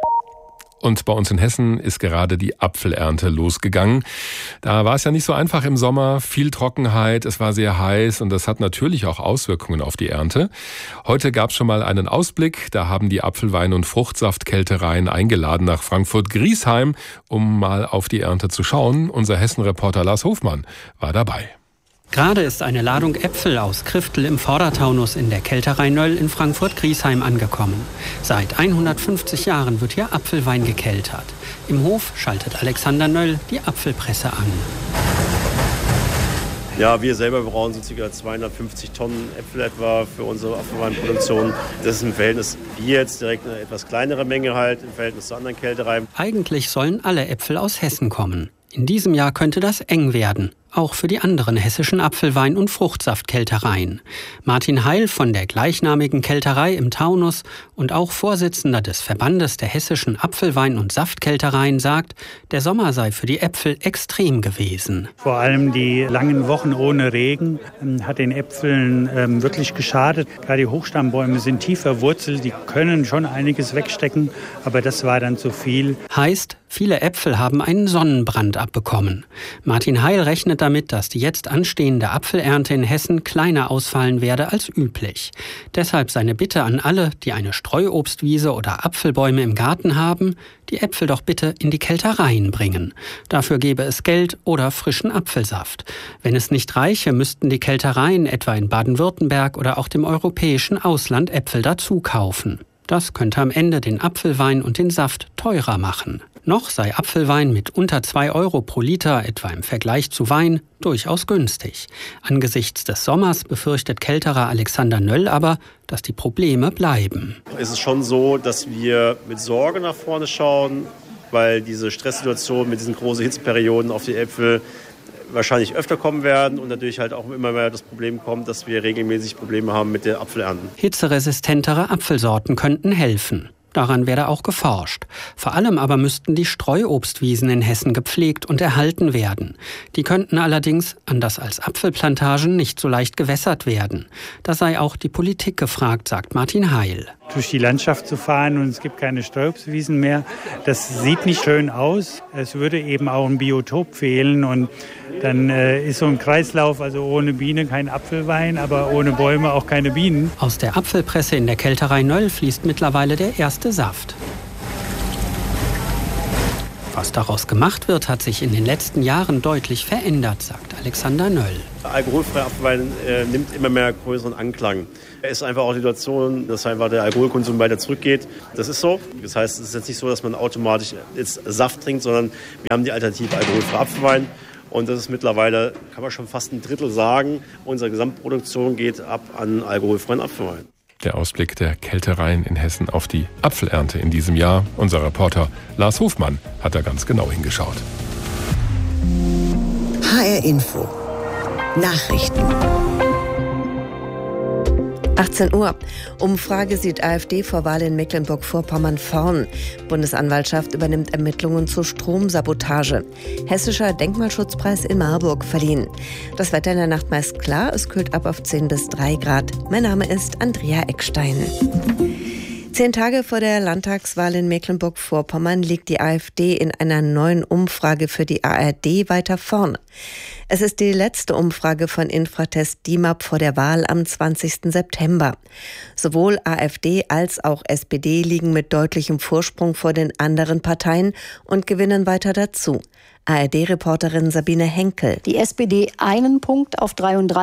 Und bei uns in Hessen ist gerade die Apfelernte losgegangen. Da war es ja nicht so einfach im Sommer, viel Trockenheit, es war sehr heiß und das hat natürlich auch Auswirkungen auf die Ernte. Heute gab es schon mal einen Ausblick, da haben die Apfelwein- und Fruchtsaftkältereien eingeladen nach Frankfurt-Griesheim, um mal auf die Ernte zu schauen. Unser Hessen-Reporter Lars Hofmann war dabei. Gerade ist eine Ladung Äpfel aus Kriftel im Vordertaunus in der Kälterei Nöll in Frankfurt-Griesheim angekommen. Seit 150 Jahren wird hier Apfelwein gekeltert. Im Hof schaltet Alexander Nöll die Apfelpresse an. Ja, wir selber brauchen so ca. 250 Tonnen Äpfel etwa für unsere Apfelweinproduktion. Das ist im Verhältnis hier jetzt direkt eine etwas kleinere Menge halt im Verhältnis zu anderen Kältereien. Eigentlich sollen alle Äpfel aus Hessen kommen. In diesem Jahr könnte das eng werden, auch für die anderen hessischen Apfelwein- und Fruchtsaftkältereien. Martin Heil von der gleichnamigen Kälterei im Taunus und auch Vorsitzender des Verbandes der hessischen Apfelwein- und Saftkältereien sagt, der Sommer sei für die Äpfel extrem gewesen. Vor allem die langen Wochen ohne Regen hat den Äpfeln wirklich geschadet. Gerade die Hochstammbäume sind tief verwurzelt, die können schon einiges wegstecken, aber das war dann zu viel. Heißt, viele Äpfel haben einen Sonnenbrand abbekommen. Martin Heil rechnet damit, dass die jetzt anstehende Apfelernte in Hessen kleiner ausfallen werde als üblich. Deshalb seine Bitte an alle, die eine Streuobstwiese oder Apfelbäume im Garten haben, die Äpfel doch bitte in die Kältereien bringen. Dafür gäbe es Geld oder frischen Apfelsaft. Wenn es nicht reiche, müssten die Kältereien etwa in Baden-Württemberg oder auch dem europäischen Ausland Äpfel dazu kaufen. Das könnte am Ende den Apfelwein und den Saft teurer machen. Noch sei Apfelwein mit unter 2 Euro pro Liter, etwa im Vergleich zu Wein, durchaus günstig. Angesichts des Sommers befürchtet Kälterer Alexander Nöll aber, dass die Probleme bleiben. Es ist schon so, dass wir mit Sorge nach vorne schauen, weil diese Stresssituation mit diesen großen Hitzeperioden auf die Äpfel wahrscheinlich öfter kommen werden und natürlich halt auch immer mehr das Problem kommt, dass wir regelmäßig Probleme haben mit der Apfelernten. Hitzeresistentere Apfelsorten könnten helfen. Daran werde auch geforscht. Vor allem aber müssten die Streuobstwiesen in Hessen gepflegt und erhalten werden. Die könnten allerdings, anders als Apfelplantagen, nicht so leicht gewässert werden. Da sei auch die Politik gefragt, sagt Martin Heil. Durch die Landschaft zu fahren und es gibt keine Streuobstwiesen mehr, das sieht nicht schön aus. Es würde eben auch ein Biotop fehlen und dann ist so ein Kreislauf, also ohne Biene kein Apfelwein, aber ohne Bäume auch keine Bienen. Aus der Apfelpresse in der Kälterei Nöll fließt mittlerweile der erste Saft. Was daraus gemacht wird, hat sich in den letzten Jahren deutlich verändert, sagt Alexander Nöll. Der alkoholfreie Apfelwein nimmt immer mehr größeren Anklang. Es ist einfach auch die Situation, dass einfach der Alkoholkonsum weiter zurückgeht. Das ist so. Das heißt, es ist jetzt nicht so, dass man automatisch jetzt Saft trinkt, sondern wir haben die Alternative alkoholfreie Apfelwein. Und das ist mittlerweile, kann man schon fast ein Drittel sagen, unsere Gesamtproduktion geht ab an alkoholfreien Apfelwein. Der Ausblick der Kältereien in Hessen auf die Apfelernte in diesem Jahr. Unser Reporter Lars Hofmann hat da ganz genau hingeschaut. HR Info. Nachrichten. 18 Uhr. Umfrage sieht AfD vor Wahl in Mecklenburg-Vorpommern vorn. Bundesanwaltschaft übernimmt Ermittlungen zur Stromsabotage. Hessischer Denkmalschutzpreis in Marburg verliehen. Das Wetter in der Nacht meist klar. Es kühlt ab auf 10 bis 3 Grad. Mein Name ist Andrea Eckstein. 10 Tage vor der Landtagswahl in Mecklenburg-Vorpommern liegt die AfD in einer neuen Umfrage für die ARD weiter vorn. Es ist die letzte Umfrage von Infratest DIMAP vor der Wahl am 20. September. Sowohl AfD als auch SPD liegen mit deutlichem Vorsprung vor den anderen Parteien und gewinnen weiter dazu. ARD-Reporterin Sabine Henkel. Die SPD 1 Punkt auf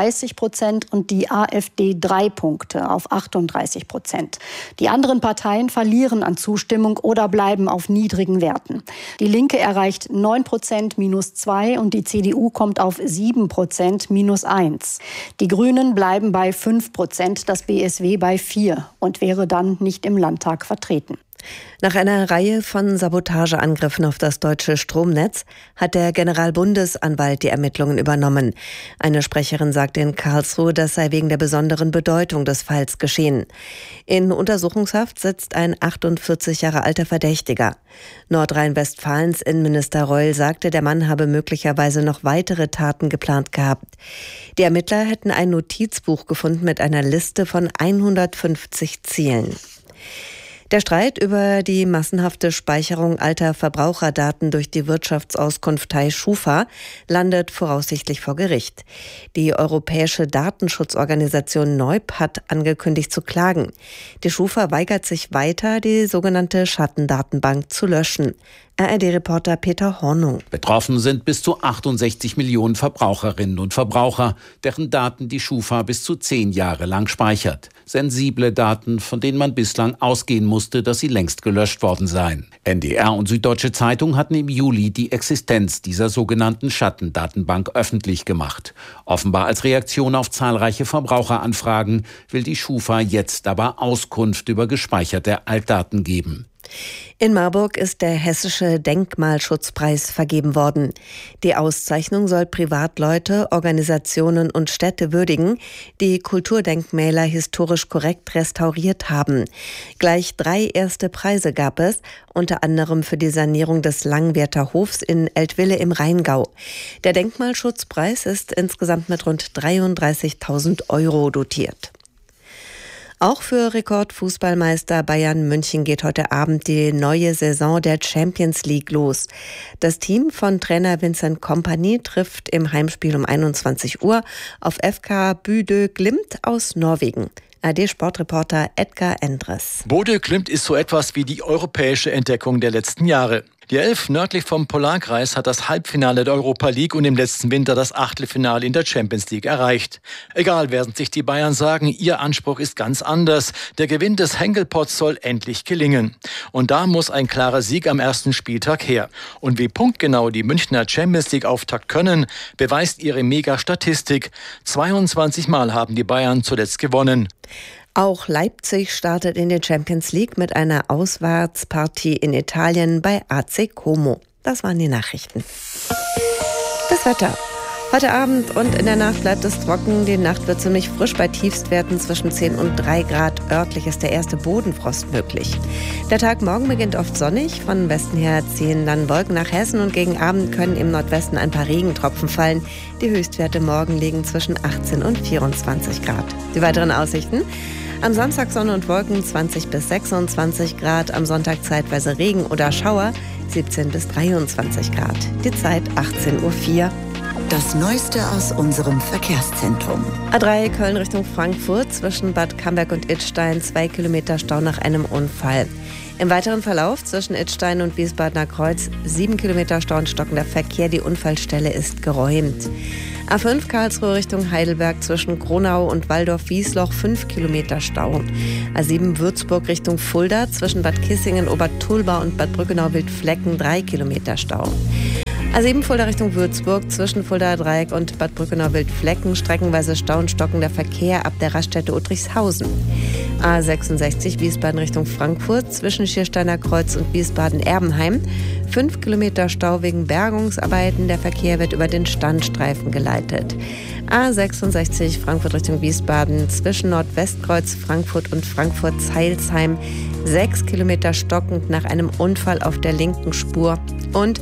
33% und die AfD 3 Punkte auf 38%. Die anderen Parteien verlieren an Zustimmung oder bleiben auf niedrigen Werten. Die Linke erreicht 9% -2 und die CDU kommt auf 7% -1. Die Grünen bleiben bei 5%, das BSW bei 4% und wäre dann nicht im Landtag vertreten. Nach einer Reihe von Sabotageangriffen auf das deutsche Stromnetz hat der Generalbundesanwalt die Ermittlungen übernommen. Eine Sprecherin sagte in Karlsruhe, das sei wegen der besonderen Bedeutung des Falls geschehen. In Untersuchungshaft sitzt ein 48 Jahre alter Verdächtiger. Nordrhein-Westfalens Innenminister Reul sagte, der Mann habe möglicherweise noch weitere Taten geplant gehabt. Die Ermittler hätten ein Notizbuch gefunden mit einer Liste von 150 Zielen. Der Streit über die massenhafte Speicherung alter Verbraucherdaten durch die Wirtschaftsauskunftei Schufa landet voraussichtlich vor Gericht. Die europäische Datenschutzorganisation NEUB hat angekündigt zu klagen. Die Schufa weigert sich weiter, die sogenannte Schattendatenbank zu löschen. ARD-Reporter Peter Hornung. Betroffen sind bis zu 68 Millionen Verbraucherinnen und Verbraucher, deren Daten die Schufa bis zu 10 Jahre lang speichert. Sensible Daten, von denen man bislang ausgehen musste, dass sie längst gelöscht worden seien. NDR und Süddeutsche Zeitung hatten im Juli die Existenz dieser sogenannten Schattendatenbank öffentlich gemacht. Offenbar als Reaktion auf zahlreiche Verbraucheranfragen will die Schufa jetzt aber Auskunft über gespeicherte Altdaten geben. In Marburg ist der Hessische Denkmalschutzpreis vergeben worden. Die Auszeichnung soll Privatleute, Organisationen und Städte würdigen, die Kulturdenkmäler historisch korrekt restauriert haben. Gleich 3 erste Preise gab es, unter anderem für die Sanierung des Langwerther Hofs in Eltville im Rheingau. Der Denkmalschutzpreis ist insgesamt mit rund 33.000 € dotiert. Auch für Rekordfußballmeister Bayern München geht heute Abend die neue Saison der Champions League los. Das Team von Trainer Vincent Kompany trifft im Heimspiel um 21 Uhr auf FK Bodø Glimt aus Norwegen. ARD-Sportreporter Edgar Endres. Bodø Glimt ist so etwas wie die europäische Entdeckung der letzten Jahre. Die Elf nördlich vom Polarkreis hat das Halbfinale der Europa League und im letzten Winter das Achtelfinale in der Champions League erreicht. Egal, werden sich die Bayern sagen, ihr Anspruch ist ganz anders. Der Gewinn des Henkelpots soll endlich gelingen. Und da muss ein klarer Sieg am ersten Spieltag her. Und wie punktgenau die Münchner Champions League Auftakt können, beweist ihre Mega-Statistik. 22 Mal haben die Bayern zuletzt gewonnen. Auch Leipzig startet in der Champions League mit einer Auswärtspartie in Italien bei AC Como. Das waren die Nachrichten. Das Wetter. Heute Abend und in der Nacht bleibt es trocken. Die Nacht wird ziemlich frisch bei Tiefstwerten zwischen 10 und 3 Grad. Örtlich ist der erste Bodenfrost möglich. Der Tag morgen beginnt oft sonnig. Von Westen her ziehen dann Wolken nach Hessen und gegen Abend können im Nordwesten ein paar Regentropfen fallen. Die Höchstwerte morgen liegen zwischen 18 und 24 Grad. Die weiteren Aussichten: am Samstag Sonne und Wolken 20 bis 26 Grad. Am Sonntag zeitweise Regen oder Schauer 17 bis 23 Grad. Die Zeit 18:04 Uhr. Das Neueste aus unserem Verkehrszentrum. A3 Köln Richtung Frankfurt zwischen Bad Camberg und Idstein 2 Kilometer Stau nach einem Unfall. Im weiteren Verlauf zwischen Idstein und Wiesbadener Kreuz 7 Kilometer Stau und stockender Verkehr. Die Unfallstelle ist geräumt. A5 Karlsruhe Richtung Heidelberg zwischen Kronau und Walldorf-Wiesloch 5 Kilometer Stau. A7 Würzburg Richtung Fulda zwischen Bad Kissingen, Obertulba und Bad Brückenau-Wildflecken 3 Kilometer Stau. A7 Fulda Richtung Würzburg zwischen Fuldaer Dreieck und Bad Brückenau-Wildflecken streckenweise Stau und stockender Verkehr ab der Raststätte Uttrichshausen. A66 Wiesbaden Richtung Frankfurt zwischen Schiersteiner Kreuz und Wiesbaden-Erbenheim 5 Kilometer Stau wegen Bergungsarbeiten. Der Verkehr wird über den Standstreifen geleitet. A66 Frankfurt Richtung Wiesbaden zwischen Nordwestkreuz Frankfurt und Frankfurt-Zeilsheim 6 Kilometer stockend nach einem Unfall auf der linken Spur. Und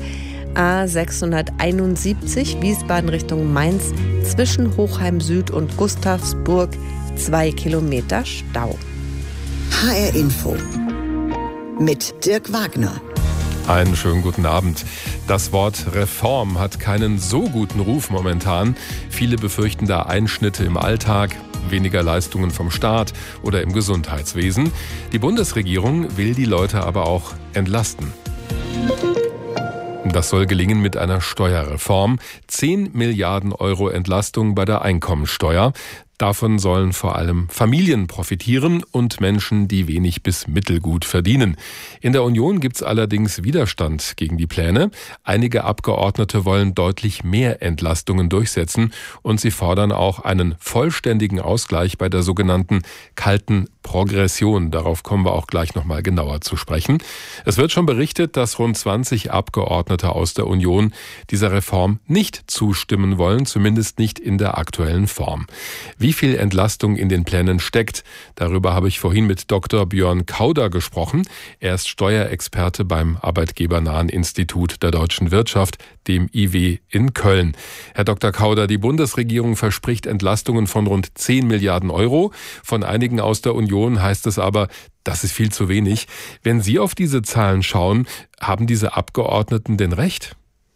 A671 Wiesbaden Richtung Mainz zwischen Hochheim Süd und Gustavsburg 2 Kilometer Stau. HR Info mit Dirk Wagner. Einen schönen guten Abend. Das Wort Reform hat keinen so guten Ruf momentan. Viele befürchten da Einschnitte im Alltag, weniger Leistungen vom Staat oder im Gesundheitswesen. Die Bundesregierung will die Leute aber auch entlasten. Das soll gelingen mit einer Steuerreform. 10 Milliarden Euro Entlastung bei der Einkommensteuer. Davon sollen vor allem Familien profitieren und Menschen, die wenig bis mittelgut verdienen. In der Union gibt's allerdings Widerstand gegen die Pläne. Einige Abgeordnete wollen deutlich mehr Entlastungen durchsetzen und sie fordern auch einen vollständigen Ausgleich bei der sogenannten kalten Progression. Darauf kommen wir auch gleich noch mal genauer zu sprechen. Es wird schon berichtet, dass rund 20 Abgeordnete aus der Union dieser Reform nicht zustimmen wollen, zumindest nicht in der aktuellen Form. Wie viel Entlastung in den Plänen steckt, darüber habe ich vorhin mit Dr. Björn Kauder gesprochen. Er ist Steuerexperte beim Arbeitgebernahen Institut der deutschen Wirtschaft, dem IW in Köln. Herr Dr. Kauder, die Bundesregierung verspricht Entlastungen von rund 10 Milliarden Euro. Von einigen aus der Union heißt es aber, das ist viel zu wenig. Wenn Sie auf diese Zahlen schauen, haben diese Abgeordneten denn recht?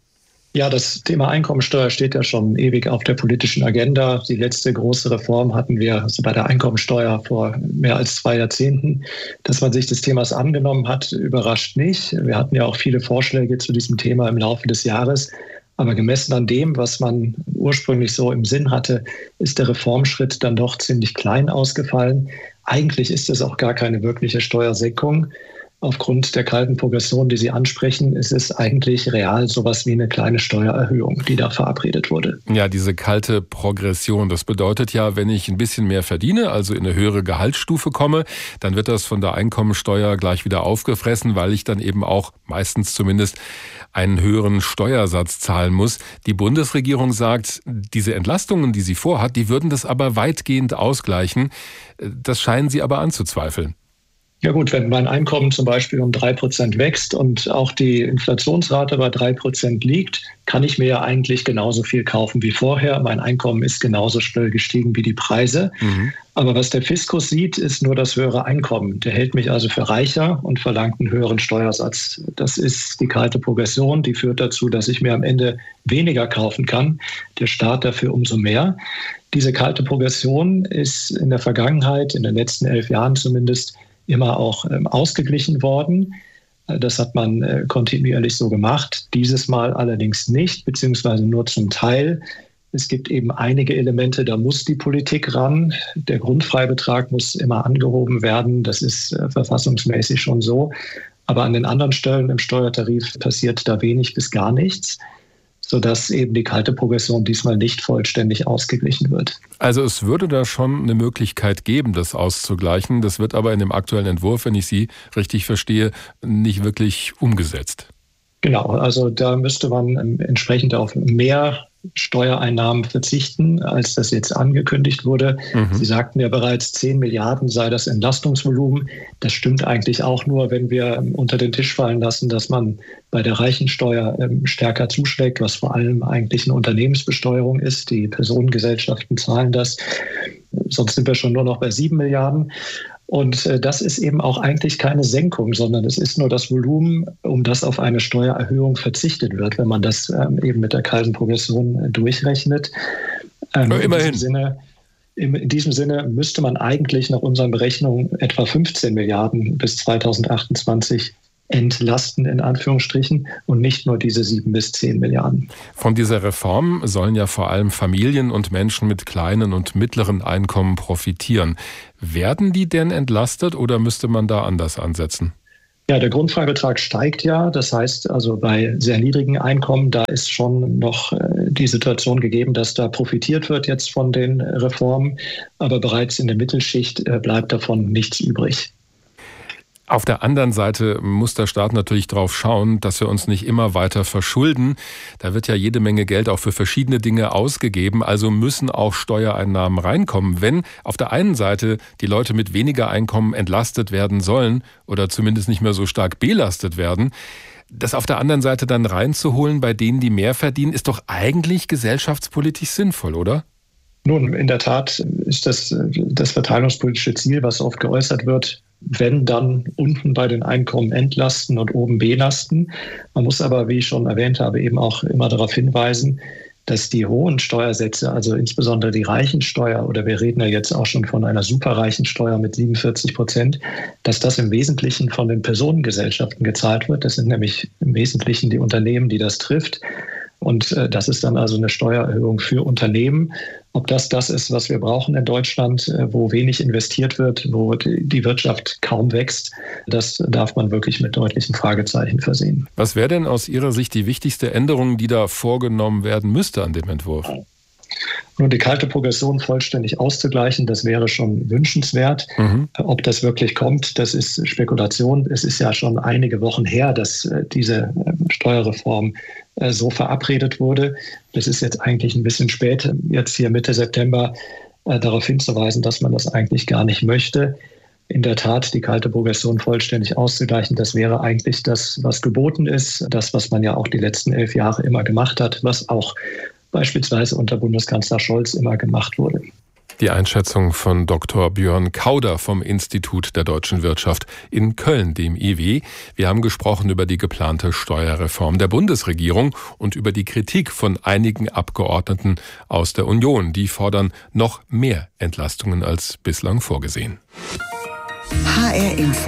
Ja, das Thema Einkommensteuer steht ja schon ewig auf der politischen Agenda. Die letzte große Reform hatten wir bei der Einkommensteuer vor mehr als 2 Jahrzehnten. Dass man sich des Themas angenommen hat, überrascht nicht. Wir hatten ja auch viele Vorschläge zu diesem Thema im Laufe des Jahres. Aber gemessen an dem, was man ursprünglich so im Sinn hatte, ist der Reformschritt dann doch ziemlich klein ausgefallen. Eigentlich ist es auch gar keine wirkliche Steuersenkung. Aufgrund der kalten Progression, die Sie ansprechen, ist es eigentlich real sowas wie eine kleine Steuererhöhung, die da verabredet wurde. Ja, diese kalte Progression, das bedeutet ja, wenn ich ein bisschen mehr verdiene, also in eine höhere Gehaltsstufe komme, dann wird das von der Einkommensteuer gleich wieder aufgefressen, weil ich dann eben auch meistens zumindest einen höheren Steuersatz zahlen muss. Die Bundesregierung sagt, diese Entlastungen, die sie vorhat, die würden das aber weitgehend ausgleichen. Das scheinen Sie aber anzuzweifeln. Ja gut, wenn mein Einkommen zum Beispiel um 3% wächst und auch die Inflationsrate bei 3% liegt, kann ich mir ja eigentlich genauso viel kaufen wie vorher. Mein Einkommen ist genauso schnell gestiegen wie die Preise. Aber was der Fiskus sieht, ist nur das höhere Einkommen. Der hält mich also für reicher und verlangt einen höheren Steuersatz. Das ist die kalte Progression, die führt dazu, dass ich mir am Ende weniger kaufen kann, der Staat dafür umso mehr. Diese kalte Progression ist in der Vergangenheit, in den letzten 11 Jahren zumindest, immer auch ausgeglichen worden. Das hat man kontinuierlich so gemacht. Dieses Mal allerdings nicht, beziehungsweise nur zum Teil. Es gibt eben einige Elemente, da muss die Politik ran. Der Grundfreibetrag muss immer angehoben werden. Das ist verfassungsmäßig schon so. Aber an den anderen Stellen im Steuertarif passiert da wenig bis gar nichts, sodass eben die kalte Progression diesmal nicht vollständig ausgeglichen wird. Also es würde da schon eine Möglichkeit geben, das auszugleichen. Das wird aber in dem aktuellen Entwurf, wenn ich Sie richtig verstehe, nicht wirklich umgesetzt. Genau, also da müsste man entsprechend auf mehr Steuereinnahmen verzichten, als das jetzt angekündigt wurde. Sie sagten ja bereits, 10 Milliarden sei das Entlastungsvolumen. Das stimmt eigentlich auch nur, wenn wir unter den Tisch fallen lassen, dass man bei der Reichensteuer stärker zuschlägt, was vor allem eigentlich eine Unternehmensbesteuerung ist. Die Personengesellschaften zahlen das. Sonst sind wir schon nur noch bei 7 Milliarden. Und das ist eben auch eigentlich keine Senkung, sondern es ist nur das Volumen, um das auf eine Steuererhöhung verzichtet wird, wenn man das eben mit der kalten Progression durchrechnet. Immerhin. In diesem Sinne müsste man eigentlich nach unseren Berechnungen etwa 15 Milliarden bis 2028 entlasten, in Anführungsstrichen, und nicht nur diese 7 bis 10 Milliarden. Von dieser Reform sollen ja vor allem Familien und Menschen mit kleinen und mittleren Einkommen profitieren. Werden die denn entlastet oder müsste man da anders ansetzen? Ja, der Grundfreibetrag steigt ja. Das heißt also bei sehr niedrigen Einkommen, da ist schon noch die Situation gegeben, dass da profitiert wird jetzt von den Reformen. Aber bereits in der Mittelschicht bleibt davon nichts übrig. Auf der anderen Seite muss der Staat natürlich darauf schauen, dass wir uns nicht immer weiter verschulden. Da wird ja jede Menge Geld auch für verschiedene Dinge ausgegeben. Also müssen auch Steuereinnahmen reinkommen. Wenn auf der einen Seite die Leute mit weniger Einkommen entlastet werden sollen oder zumindest nicht mehr so stark belastet werden, das auf der anderen Seite dann reinzuholen bei denen, die mehr verdienen, ist doch eigentlich gesellschaftspolitisch sinnvoll, oder? Nun, in der Tat ist das verteilungspolitische Ziel, was oft geäußert wird, wenn dann unten bei den Einkommen entlasten und oben belasten. Man muss aber, wie ich schon erwähnt habe, eben auch immer darauf hinweisen, dass die hohen Steuersätze, also insbesondere die Reichensteuer, oder wir reden ja jetzt auch schon von einer superreichen Steuer mit 47%, dass das im Wesentlichen von den Personengesellschaften gezahlt wird. Das sind nämlich im Wesentlichen die Unternehmen, die das trifft. Und das ist dann also eine Steuererhöhung für Unternehmen. Ob das ist, was wir brauchen in Deutschland, wo wenig investiert wird, wo die Wirtschaft kaum wächst, das darf man wirklich mit deutlichen Fragezeichen versehen. Was wäre denn aus Ihrer Sicht die wichtigste Änderung, die da vorgenommen werden müsste an dem Entwurf? Nun, die kalte Progression vollständig auszugleichen, das wäre schon wünschenswert. Ob das wirklich kommt, das ist Spekulation. Es ist ja schon einige Wochen her, dass diese Steuerreform so verabredet wurde. Das ist jetzt eigentlich ein bisschen spät, jetzt hier Mitte September darauf hinzuweisen, dass man das eigentlich gar nicht möchte. In der Tat, die kalte Progression vollständig auszugleichen, das wäre eigentlich das, was geboten ist. Das, was man ja auch die letzten 11 Jahre immer gemacht hat, was auch beispielsweise unter Bundeskanzler Scholz immer gemacht wurde. Die Einschätzung von Dr. Björn Kauder vom Institut der deutschen Wirtschaft in Köln, dem IW. Wir haben gesprochen über die geplante Steuerreform der Bundesregierung und über die Kritik von einigen Abgeordneten aus der Union. Die fordern noch mehr Entlastungen als bislang vorgesehen. HR Info.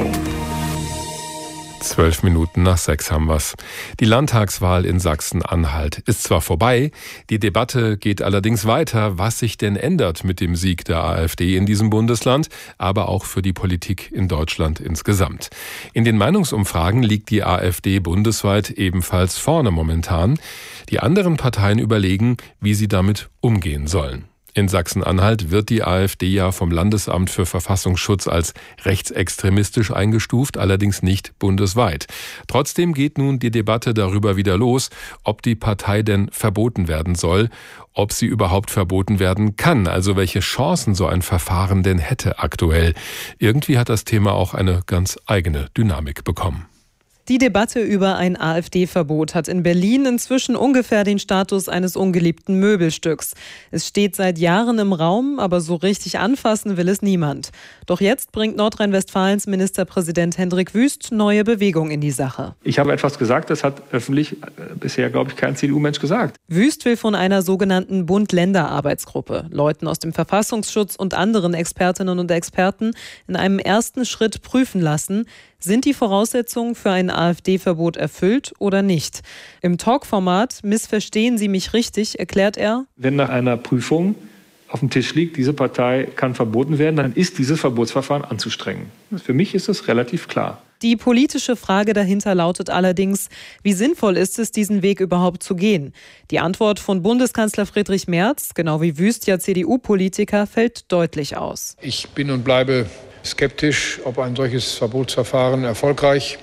5:12 haben wir's. Die Landtagswahl in Sachsen-Anhalt ist zwar vorbei, die Debatte geht allerdings weiter, was sich denn ändert mit dem Sieg der AfD in diesem Bundesland, aber auch für die Politik in Deutschland insgesamt. In den Meinungsumfragen liegt die AfD bundesweit ebenfalls vorne momentan. Die anderen Parteien überlegen, wie sie damit umgehen sollen. In Sachsen-Anhalt wird die AfD ja vom Landesamt für Verfassungsschutz als rechtsextremistisch eingestuft, allerdings nicht bundesweit. Trotzdem geht nun die Debatte darüber wieder los, ob die Partei denn verboten werden soll, ob sie überhaupt verboten werden kann, also welche Chancen so ein Verfahren denn hätte aktuell. Irgendwie hat das Thema auch eine ganz eigene Dynamik bekommen. Die Debatte über ein AfD-Verbot hat in Berlin inzwischen ungefähr den Status eines ungeliebten Möbelstücks. Es steht seit Jahren im Raum, aber so richtig anfassen will es niemand. Doch jetzt bringt Nordrhein-Westfalens Ministerpräsident Hendrik Wüst neue Bewegung in die Sache. Ich habe etwas gesagt, das hat öffentlich bisher, glaube ich, kein CDU-Mensch gesagt. Wüst will von einer sogenannten Bund-Länder-Arbeitsgruppe, Leuten aus dem Verfassungsschutz und anderen Expertinnen und Experten, in einem ersten Schritt prüfen lassen, sind die Voraussetzungen für ein AfD-Verbot erfüllt oder nicht? Im Talkformat Missverstehen Sie mich richtig erklärt er: Wenn nach einer Prüfung auf dem Tisch liegt, diese Partei kann verboten werden, dann ist dieses Verbotsverfahren anzustrengen. Für mich ist es relativ klar. Die politische Frage dahinter lautet allerdings, wie sinnvoll ist es, diesen Weg überhaupt zu gehen? Die Antwort von Bundeskanzler Friedrich Merz, genau wie Wüst ja CDU-Politiker, fällt deutlich aus. Ich bin und bleibe skeptisch, ob ein solches Verbotsverfahren erfolgreich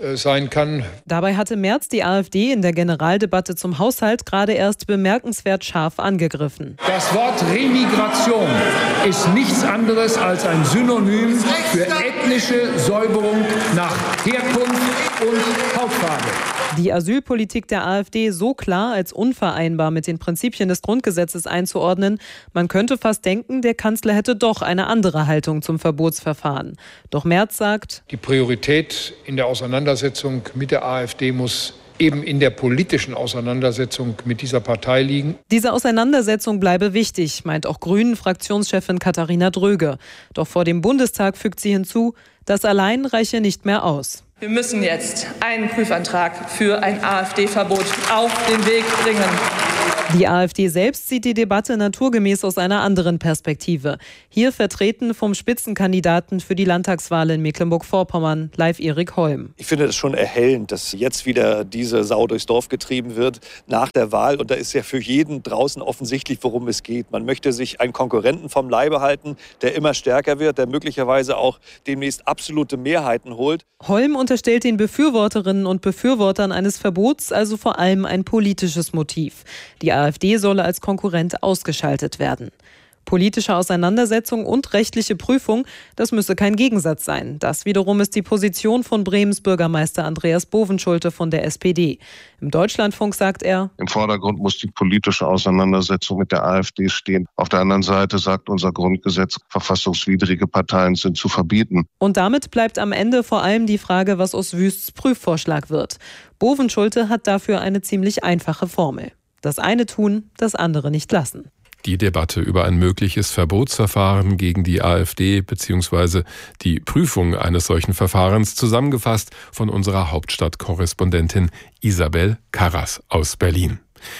sein kann. Dabei hatte Merz die AfD in der Generaldebatte zum Haushalt gerade erst bemerkenswert scharf angegriffen. Das Wort Remigration ist nichts anderes als ein Synonym für ethnische Säuberung nach Herkunft und Hautfarbe. Die Asylpolitik der AfD so klar als unvereinbar mit den Prinzipien des Grundgesetzes einzuordnen, man könnte fast denken, der Kanzler hätte doch eine andere Haltung zum Verbotsverfahren. Doch Merz sagt, die Priorität in der Auseinandersetzung mit der AfD muss eben in der politischen Auseinandersetzung mit dieser Partei liegen. Diese Auseinandersetzung bleibe wichtig, meint auch Grünen-Fraktionschefin Katharina Dröge. Doch vor dem Bundestag fügt sie hinzu, das allein reiche nicht mehr aus. Wir müssen jetzt einen Prüfantrag für ein AfD-Verbot auf den Weg bringen. Die AfD selbst sieht die Debatte naturgemäß aus einer anderen Perspektive. Hier vertreten vom Spitzenkandidaten für die Landtagswahl in Mecklenburg-Vorpommern, Leif Erik Holm. Ich finde es schon erhellend, dass jetzt wieder diese Sau durchs Dorf getrieben wird nach der Wahl. Und da ist ja für jeden draußen offensichtlich, worum es geht. Man möchte sich einen Konkurrenten vom Leibe halten, der immer stärker wird, der möglicherweise auch demnächst absolute Mehrheiten holt. Holm unterstellt den Befürworterinnen und Befürwortern eines Verbots also vor allem ein politisches Motiv. Die AfD solle als Konkurrent ausgeschaltet werden. Politische Auseinandersetzung und rechtliche Prüfung, das müsse kein Gegensatz sein. Das wiederum ist die Position von Bremens Bürgermeister Andreas Bovenschulte von der SPD. Im Deutschlandfunk sagt er, im Vordergrund muss die politische Auseinandersetzung mit der AfD stehen. Auf der anderen Seite sagt unser Grundgesetz, verfassungswidrige Parteien sind zu verbieten. Und damit bleibt am Ende vor allem die Frage, was aus Wüsts Prüfvorschlag wird. Bovenschulte hat dafür eine ziemlich einfache Formel. Das eine tun, das andere nicht lassen. Die Debatte über ein mögliches Verbotsverfahren gegen die AfD bzw. die Prüfung eines solchen Verfahrens zusammengefasst von unserer Hauptstadtkorrespondentin Isabel Karras aus Berlin.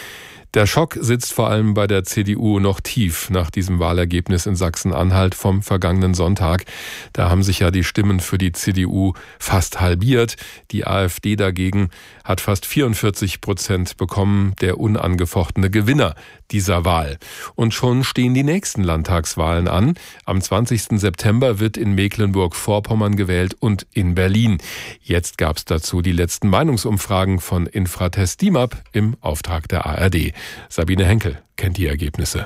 Der Schock sitzt vor allem bei der CDU noch tief nach diesem Wahlergebnis in Sachsen-Anhalt vom vergangenen Sonntag. Da haben sich ja die Stimmen für die CDU fast halbiert. Die AfD dagegen hat fast 44% bekommen, der unangefochtene Gewinner dieser Wahl. Und schon stehen die nächsten Landtagswahlen an. Am 20. September wird in Mecklenburg-Vorpommern gewählt und in Berlin. Jetzt gab es dazu die letzten Meinungsumfragen von Infratest DIMAP im Auftrag der ARD. Sabine Henkel kennt die Ergebnisse.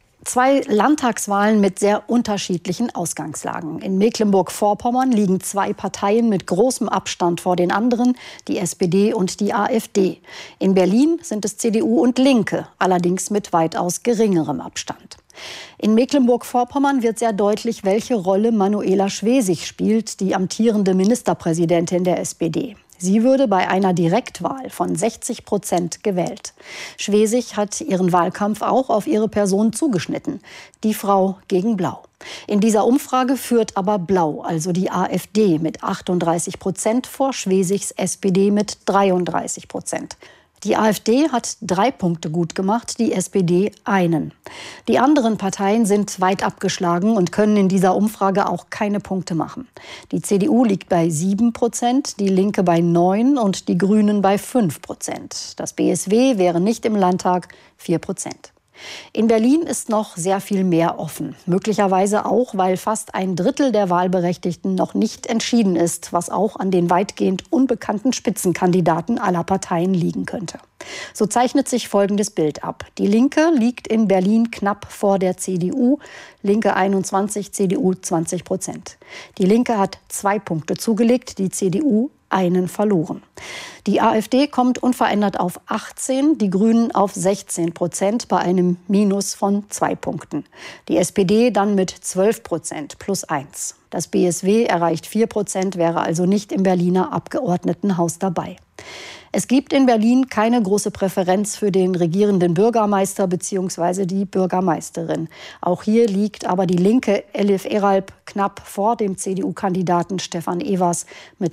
2 Landtagswahlen mit sehr unterschiedlichen Ausgangslagen. In Mecklenburg-Vorpommern liegen 2 Parteien mit großem Abstand vor den anderen, die SPD und die AfD. In Berlin sind es CDU und Linke, allerdings mit weitaus geringerem Abstand. In Mecklenburg-Vorpommern wird sehr deutlich, welche Rolle Manuela Schwesig spielt, die amtierende Ministerpräsidentin der SPD. Sie würde bei einer Direktwahl von 60% gewählt. Schwesig hat ihren Wahlkampf auch auf ihre Person zugeschnitten. Die Frau gegen Blau. In dieser Umfrage führt aber Blau, also die AfD, mit 38% vor Schwesigs SPD mit 33%. Die AfD hat 3 Punkte gut gemacht, die SPD einen. Die anderen Parteien sind weit abgeschlagen und können in dieser Umfrage auch keine Punkte machen. Die CDU liegt bei 7%, die Linke bei 9% und die Grünen bei 5%. Das BSW wäre nicht im Landtag 4%. In Berlin ist noch sehr viel mehr offen. Möglicherweise auch, weil fast ein Drittel der Wahlberechtigten noch nicht entschieden ist, was auch an den weitgehend unbekannten Spitzenkandidaten aller Parteien liegen könnte. So zeichnet sich folgendes Bild ab. Die Linke liegt in Berlin knapp vor der CDU. Linke 21, CDU 20%. Die Linke hat 2 Punkte zugelegt, die CDU einen verloren. Die AfD kommt unverändert auf 18, die Grünen auf 16% bei einem Minus von 2 Punkten. Die SPD dann mit 12% plus 1. Das BSW erreicht 4%, wäre also nicht im Berliner Abgeordnetenhaus dabei. Es gibt in Berlin keine große Präferenz für den regierenden Bürgermeister bzw. die Bürgermeisterin. Auch hier liegt aber die Linke Elif Eralp knapp vor dem CDU-Kandidaten Stefan Evers mit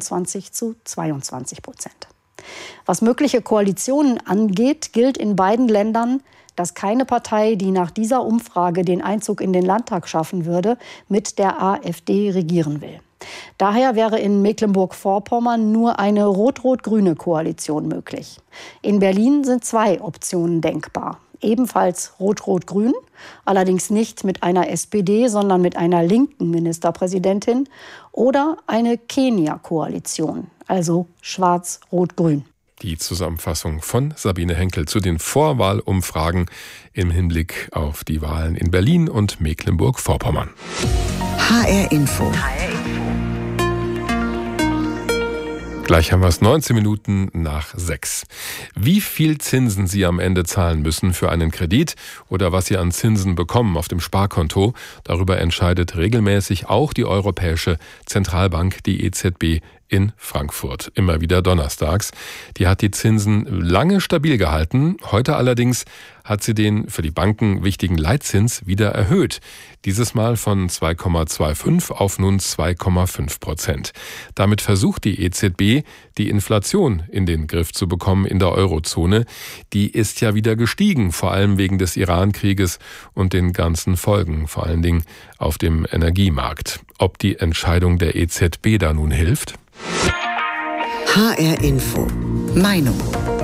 23-22%. Was mögliche Koalitionen angeht, gilt in beiden Ländern, dass keine Partei, die nach dieser Umfrage den Einzug in den Landtag schaffen würde, mit der AfD regieren will. Daher wäre in Mecklenburg-Vorpommern nur eine rot-rot-grüne Koalition möglich. In Berlin sind 2 Optionen denkbar. ebenfalls Rot-Rot-Grün, allerdings nicht mit einer SPD, sondern mit einer linken Ministerpräsidentin, oder eine Kenia-Koalition, also Schwarz-Rot-Grün. Die Zusammenfassung von Sabine Henkel zu den Vorwahlumfragen im Hinblick auf die Wahlen in Berlin und Mecklenburg-Vorpommern. HR Info. Gleich haben wir es 19 Minuten nach 6. Wie viel Zinsen Sie am Ende zahlen müssen für einen Kredit oder was Sie an Zinsen bekommen auf dem Sparkonto, darüber entscheidet regelmäßig auch die Europäische Zentralbank, die EZB, in Frankfurt, immer wieder donnerstags. Die hat die Zinsen lange stabil gehalten. Heute allerdings hat sie den für die Banken wichtigen Leitzins wieder erhöht. Dieses Mal von 2,25 auf nun 2,5%. Damit versucht die EZB, die Inflation in den Griff zu bekommen in der Eurozone. Die ist ja wieder gestiegen, vor allem wegen des Iran-Krieges und den ganzen Folgen, vor allen Dingen auf dem Energiemarkt. Ob die Entscheidung der EZB da nun hilft? HR Info. Meinung.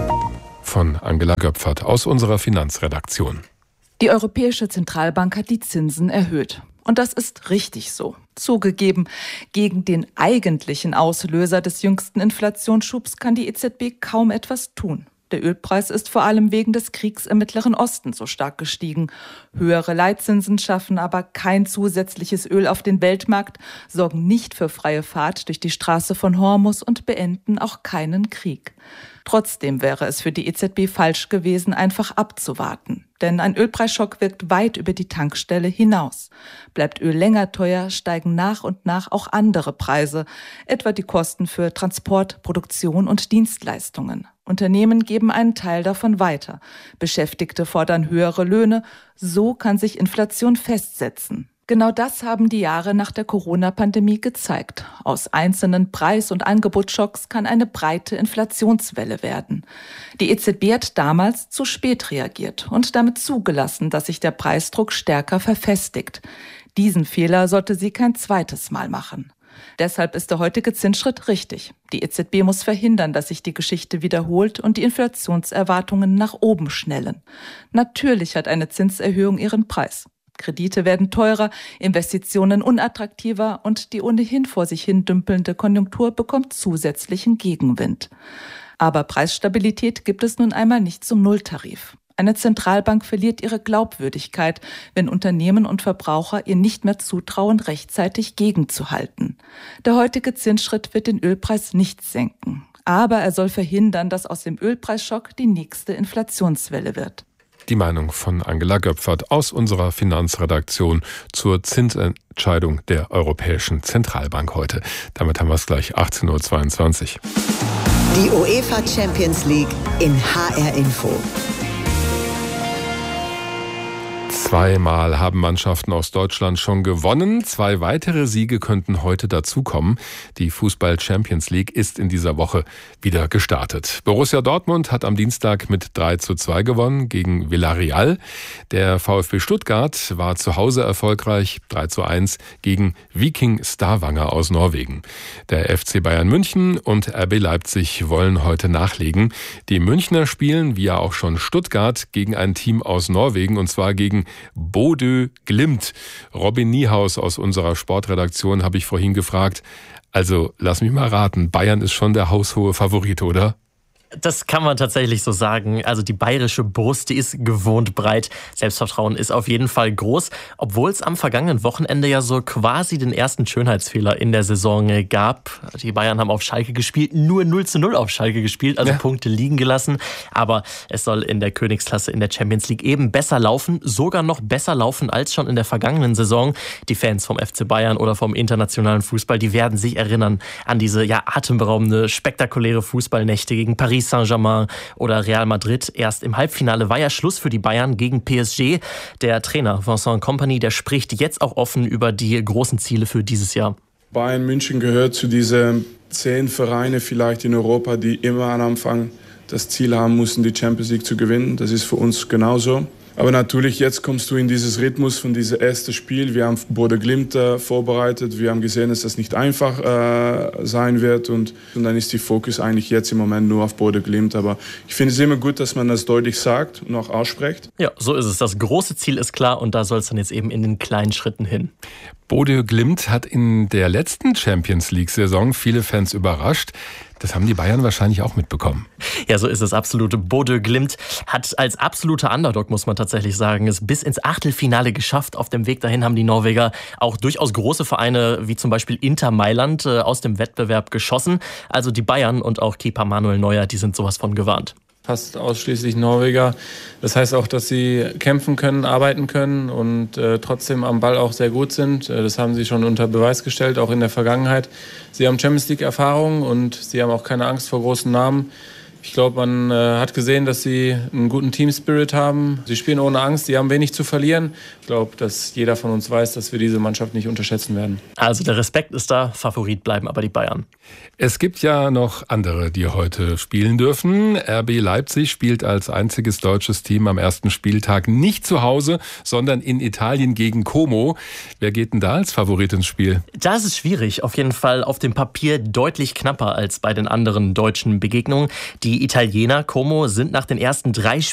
Von Angela Göpfert aus unserer Finanzredaktion. Die Europäische Zentralbank hat die Zinsen erhöht. Und das ist richtig so. Zugegeben, gegen den eigentlichen Auslöser des jüngsten Inflationsschubs kann die EZB kaum etwas tun. Der Ölpreis ist vor allem wegen des Kriegs im Mittleren Osten so stark gestiegen. Höhere Leitzinsen schaffen aber kein zusätzliches Öl auf den Weltmarkt, sorgen nicht für freie Fahrt durch die Straße von Hormuz und beenden auch keinen Krieg. Trotzdem wäre es für die EZB falsch gewesen, einfach abzuwarten. Denn ein Ölpreisschock wirkt weit über die Tankstelle hinaus. Bleibt Öl länger teuer, steigen nach und nach auch andere Preise, etwa die Kosten für Transport, Produktion und Dienstleistungen. Unternehmen geben einen Teil davon weiter. Beschäftigte fordern höhere Löhne. So kann sich Inflation festsetzen. Genau das haben die Jahre nach der Corona-Pandemie gezeigt. Aus einzelnen Preis- und Angebotsschocks kann eine breite Inflationswelle werden. Die EZB hat damals zu spät reagiert und damit zugelassen, dass sich der Preisdruck stärker verfestigt. Diesen Fehler sollte sie kein zweites Mal machen. Deshalb ist der heutige Zinsschritt richtig. Die EZB muss verhindern, dass sich die Geschichte wiederholt und die Inflationserwartungen nach oben schnellen. Natürlich hat eine Zinserhöhung ihren Preis. Kredite werden teurer, Investitionen unattraktiver und die ohnehin vor sich hin dümpelnde Konjunktur bekommt zusätzlichen Gegenwind. Aber Preisstabilität gibt es nun einmal nicht zum Nulltarif. Eine Zentralbank verliert ihre Glaubwürdigkeit, wenn Unternehmen und Verbraucher ihr nicht mehr zutrauen, rechtzeitig gegenzuhalten. Der heutige Zinsschritt wird den Ölpreis nicht senken. Aber er soll verhindern, dass aus dem Ölpreisschock die nächste Inflationswelle wird. Die Meinung von Angela Göpfert aus unserer Finanzredaktion zur Zinsentscheidung der Europäischen Zentralbank heute. Damit haben wir es gleich 18.22 Uhr. Die UEFA Champions League in HR Info. Zweimal haben Mannschaften aus Deutschland schon gewonnen. 2 weitere Siege könnten heute dazukommen. Die Fußball-Champions League ist in dieser Woche wieder gestartet. Borussia Dortmund hat am Dienstag mit 3:2 gewonnen gegen Villarreal. Der VfB Stuttgart war zu Hause erfolgreich, 3:1 gegen Viking Stavanger aus Norwegen. Der FC Bayern München und RB Leipzig wollen heute nachlegen. Die Münchner spielen, wie ja auch schon Stuttgart, gegen ein Team aus Norwegen, und zwar gegen Bodø Glimt. Robin Niehaus aus unserer Sportredaktion habe ich vorhin gefragt. Also, lass mich mal raten, Bayern ist schon der haushohe Favorit, oder? Das kann man tatsächlich so sagen. Also die bayerische Brust, die ist gewohnt breit. Selbstvertrauen ist auf jeden Fall groß, obwohl es am vergangenen Wochenende ja so quasi den ersten Schönheitsfehler in der Saison gab. Die Bayern haben auf Schalke gespielt, nur 0:0 auf Schalke gespielt, also Punkte liegen gelassen. Aber es soll in der Königsklasse in der Champions League eben besser laufen, sogar noch besser laufen als schon in der vergangenen Saison. Die Fans vom FC Bayern oder vom internationalen Fußball, die werden sich erinnern an diese atemberaubende, spektakuläre Fußballnächte gegen Paris Saint-Germain oder Real Madrid. Erst im Halbfinale war ja Schluss für die Bayern gegen PSG. Der Trainer Vincent Kompany, der spricht jetzt auch offen über die großen Ziele für dieses Jahr. Bayern München gehört zu diesen 10 Vereine vielleicht in Europa, die immer am Anfang das Ziel haben mussten, die Champions League zu gewinnen. Das ist für uns genauso. Aber natürlich, jetzt kommst du in dieses Rhythmus von diesem ersten Spiel. Wir haben Bodø Glimt vorbereitet. Wir haben gesehen, dass das nicht einfach sein wird. Und dann ist die Fokus eigentlich jetzt im Moment nur auf Bodø Glimt. Aber ich finde es immer gut, dass man das deutlich sagt und auch ausspricht. Ja, so ist es. Das große Ziel ist klar und da soll es dann jetzt eben in den kleinen Schritten hin. Bodø Glimt hat in der letzten Champions-League-Saison viele Fans überrascht. Das haben die Bayern wahrscheinlich auch mitbekommen. Ja, so ist es absolut. Bodø Glimt hat als absoluter Underdog, muss man tatsächlich sagen, es bis ins Achtelfinale geschafft. Auf dem Weg dahin haben die Norweger auch durchaus große Vereine wie zum Beispiel Inter Mailand aus dem Wettbewerb geschossen. Also die Bayern und auch Keeper Manuel Neuer, die sind sowas von gewarnt. Fast ausschließlich Norweger. Das heißt auch, dass sie kämpfen können, arbeiten können und trotzdem am Ball auch sehr gut sind. Das haben sie schon unter Beweis gestellt, auch in der Vergangenheit. Sie haben Champions League Erfahrung und sie haben auch keine Angst vor großen Namen. Ich glaube, man hat gesehen, dass sie einen guten Team-Spirit haben. Sie spielen ohne Angst, sie haben wenig zu verlieren. Ich glaube, dass jeder von uns weiß, dass wir diese Mannschaft nicht unterschätzen werden. Also der Respekt ist da, Favorit bleiben aber die Bayern. Es gibt ja noch andere, die heute spielen dürfen. RB Leipzig spielt als einziges deutsches Team am ersten Spieltag nicht zu Hause, sondern in Italien gegen Como. Wer geht denn da als Favorit ins Spiel? Da ist es schwierig. Auf jeden Fall auf dem Papier deutlich knapper als bei den anderen deutschen Begegnungen. Die Italiener Como sind nach den ersten 3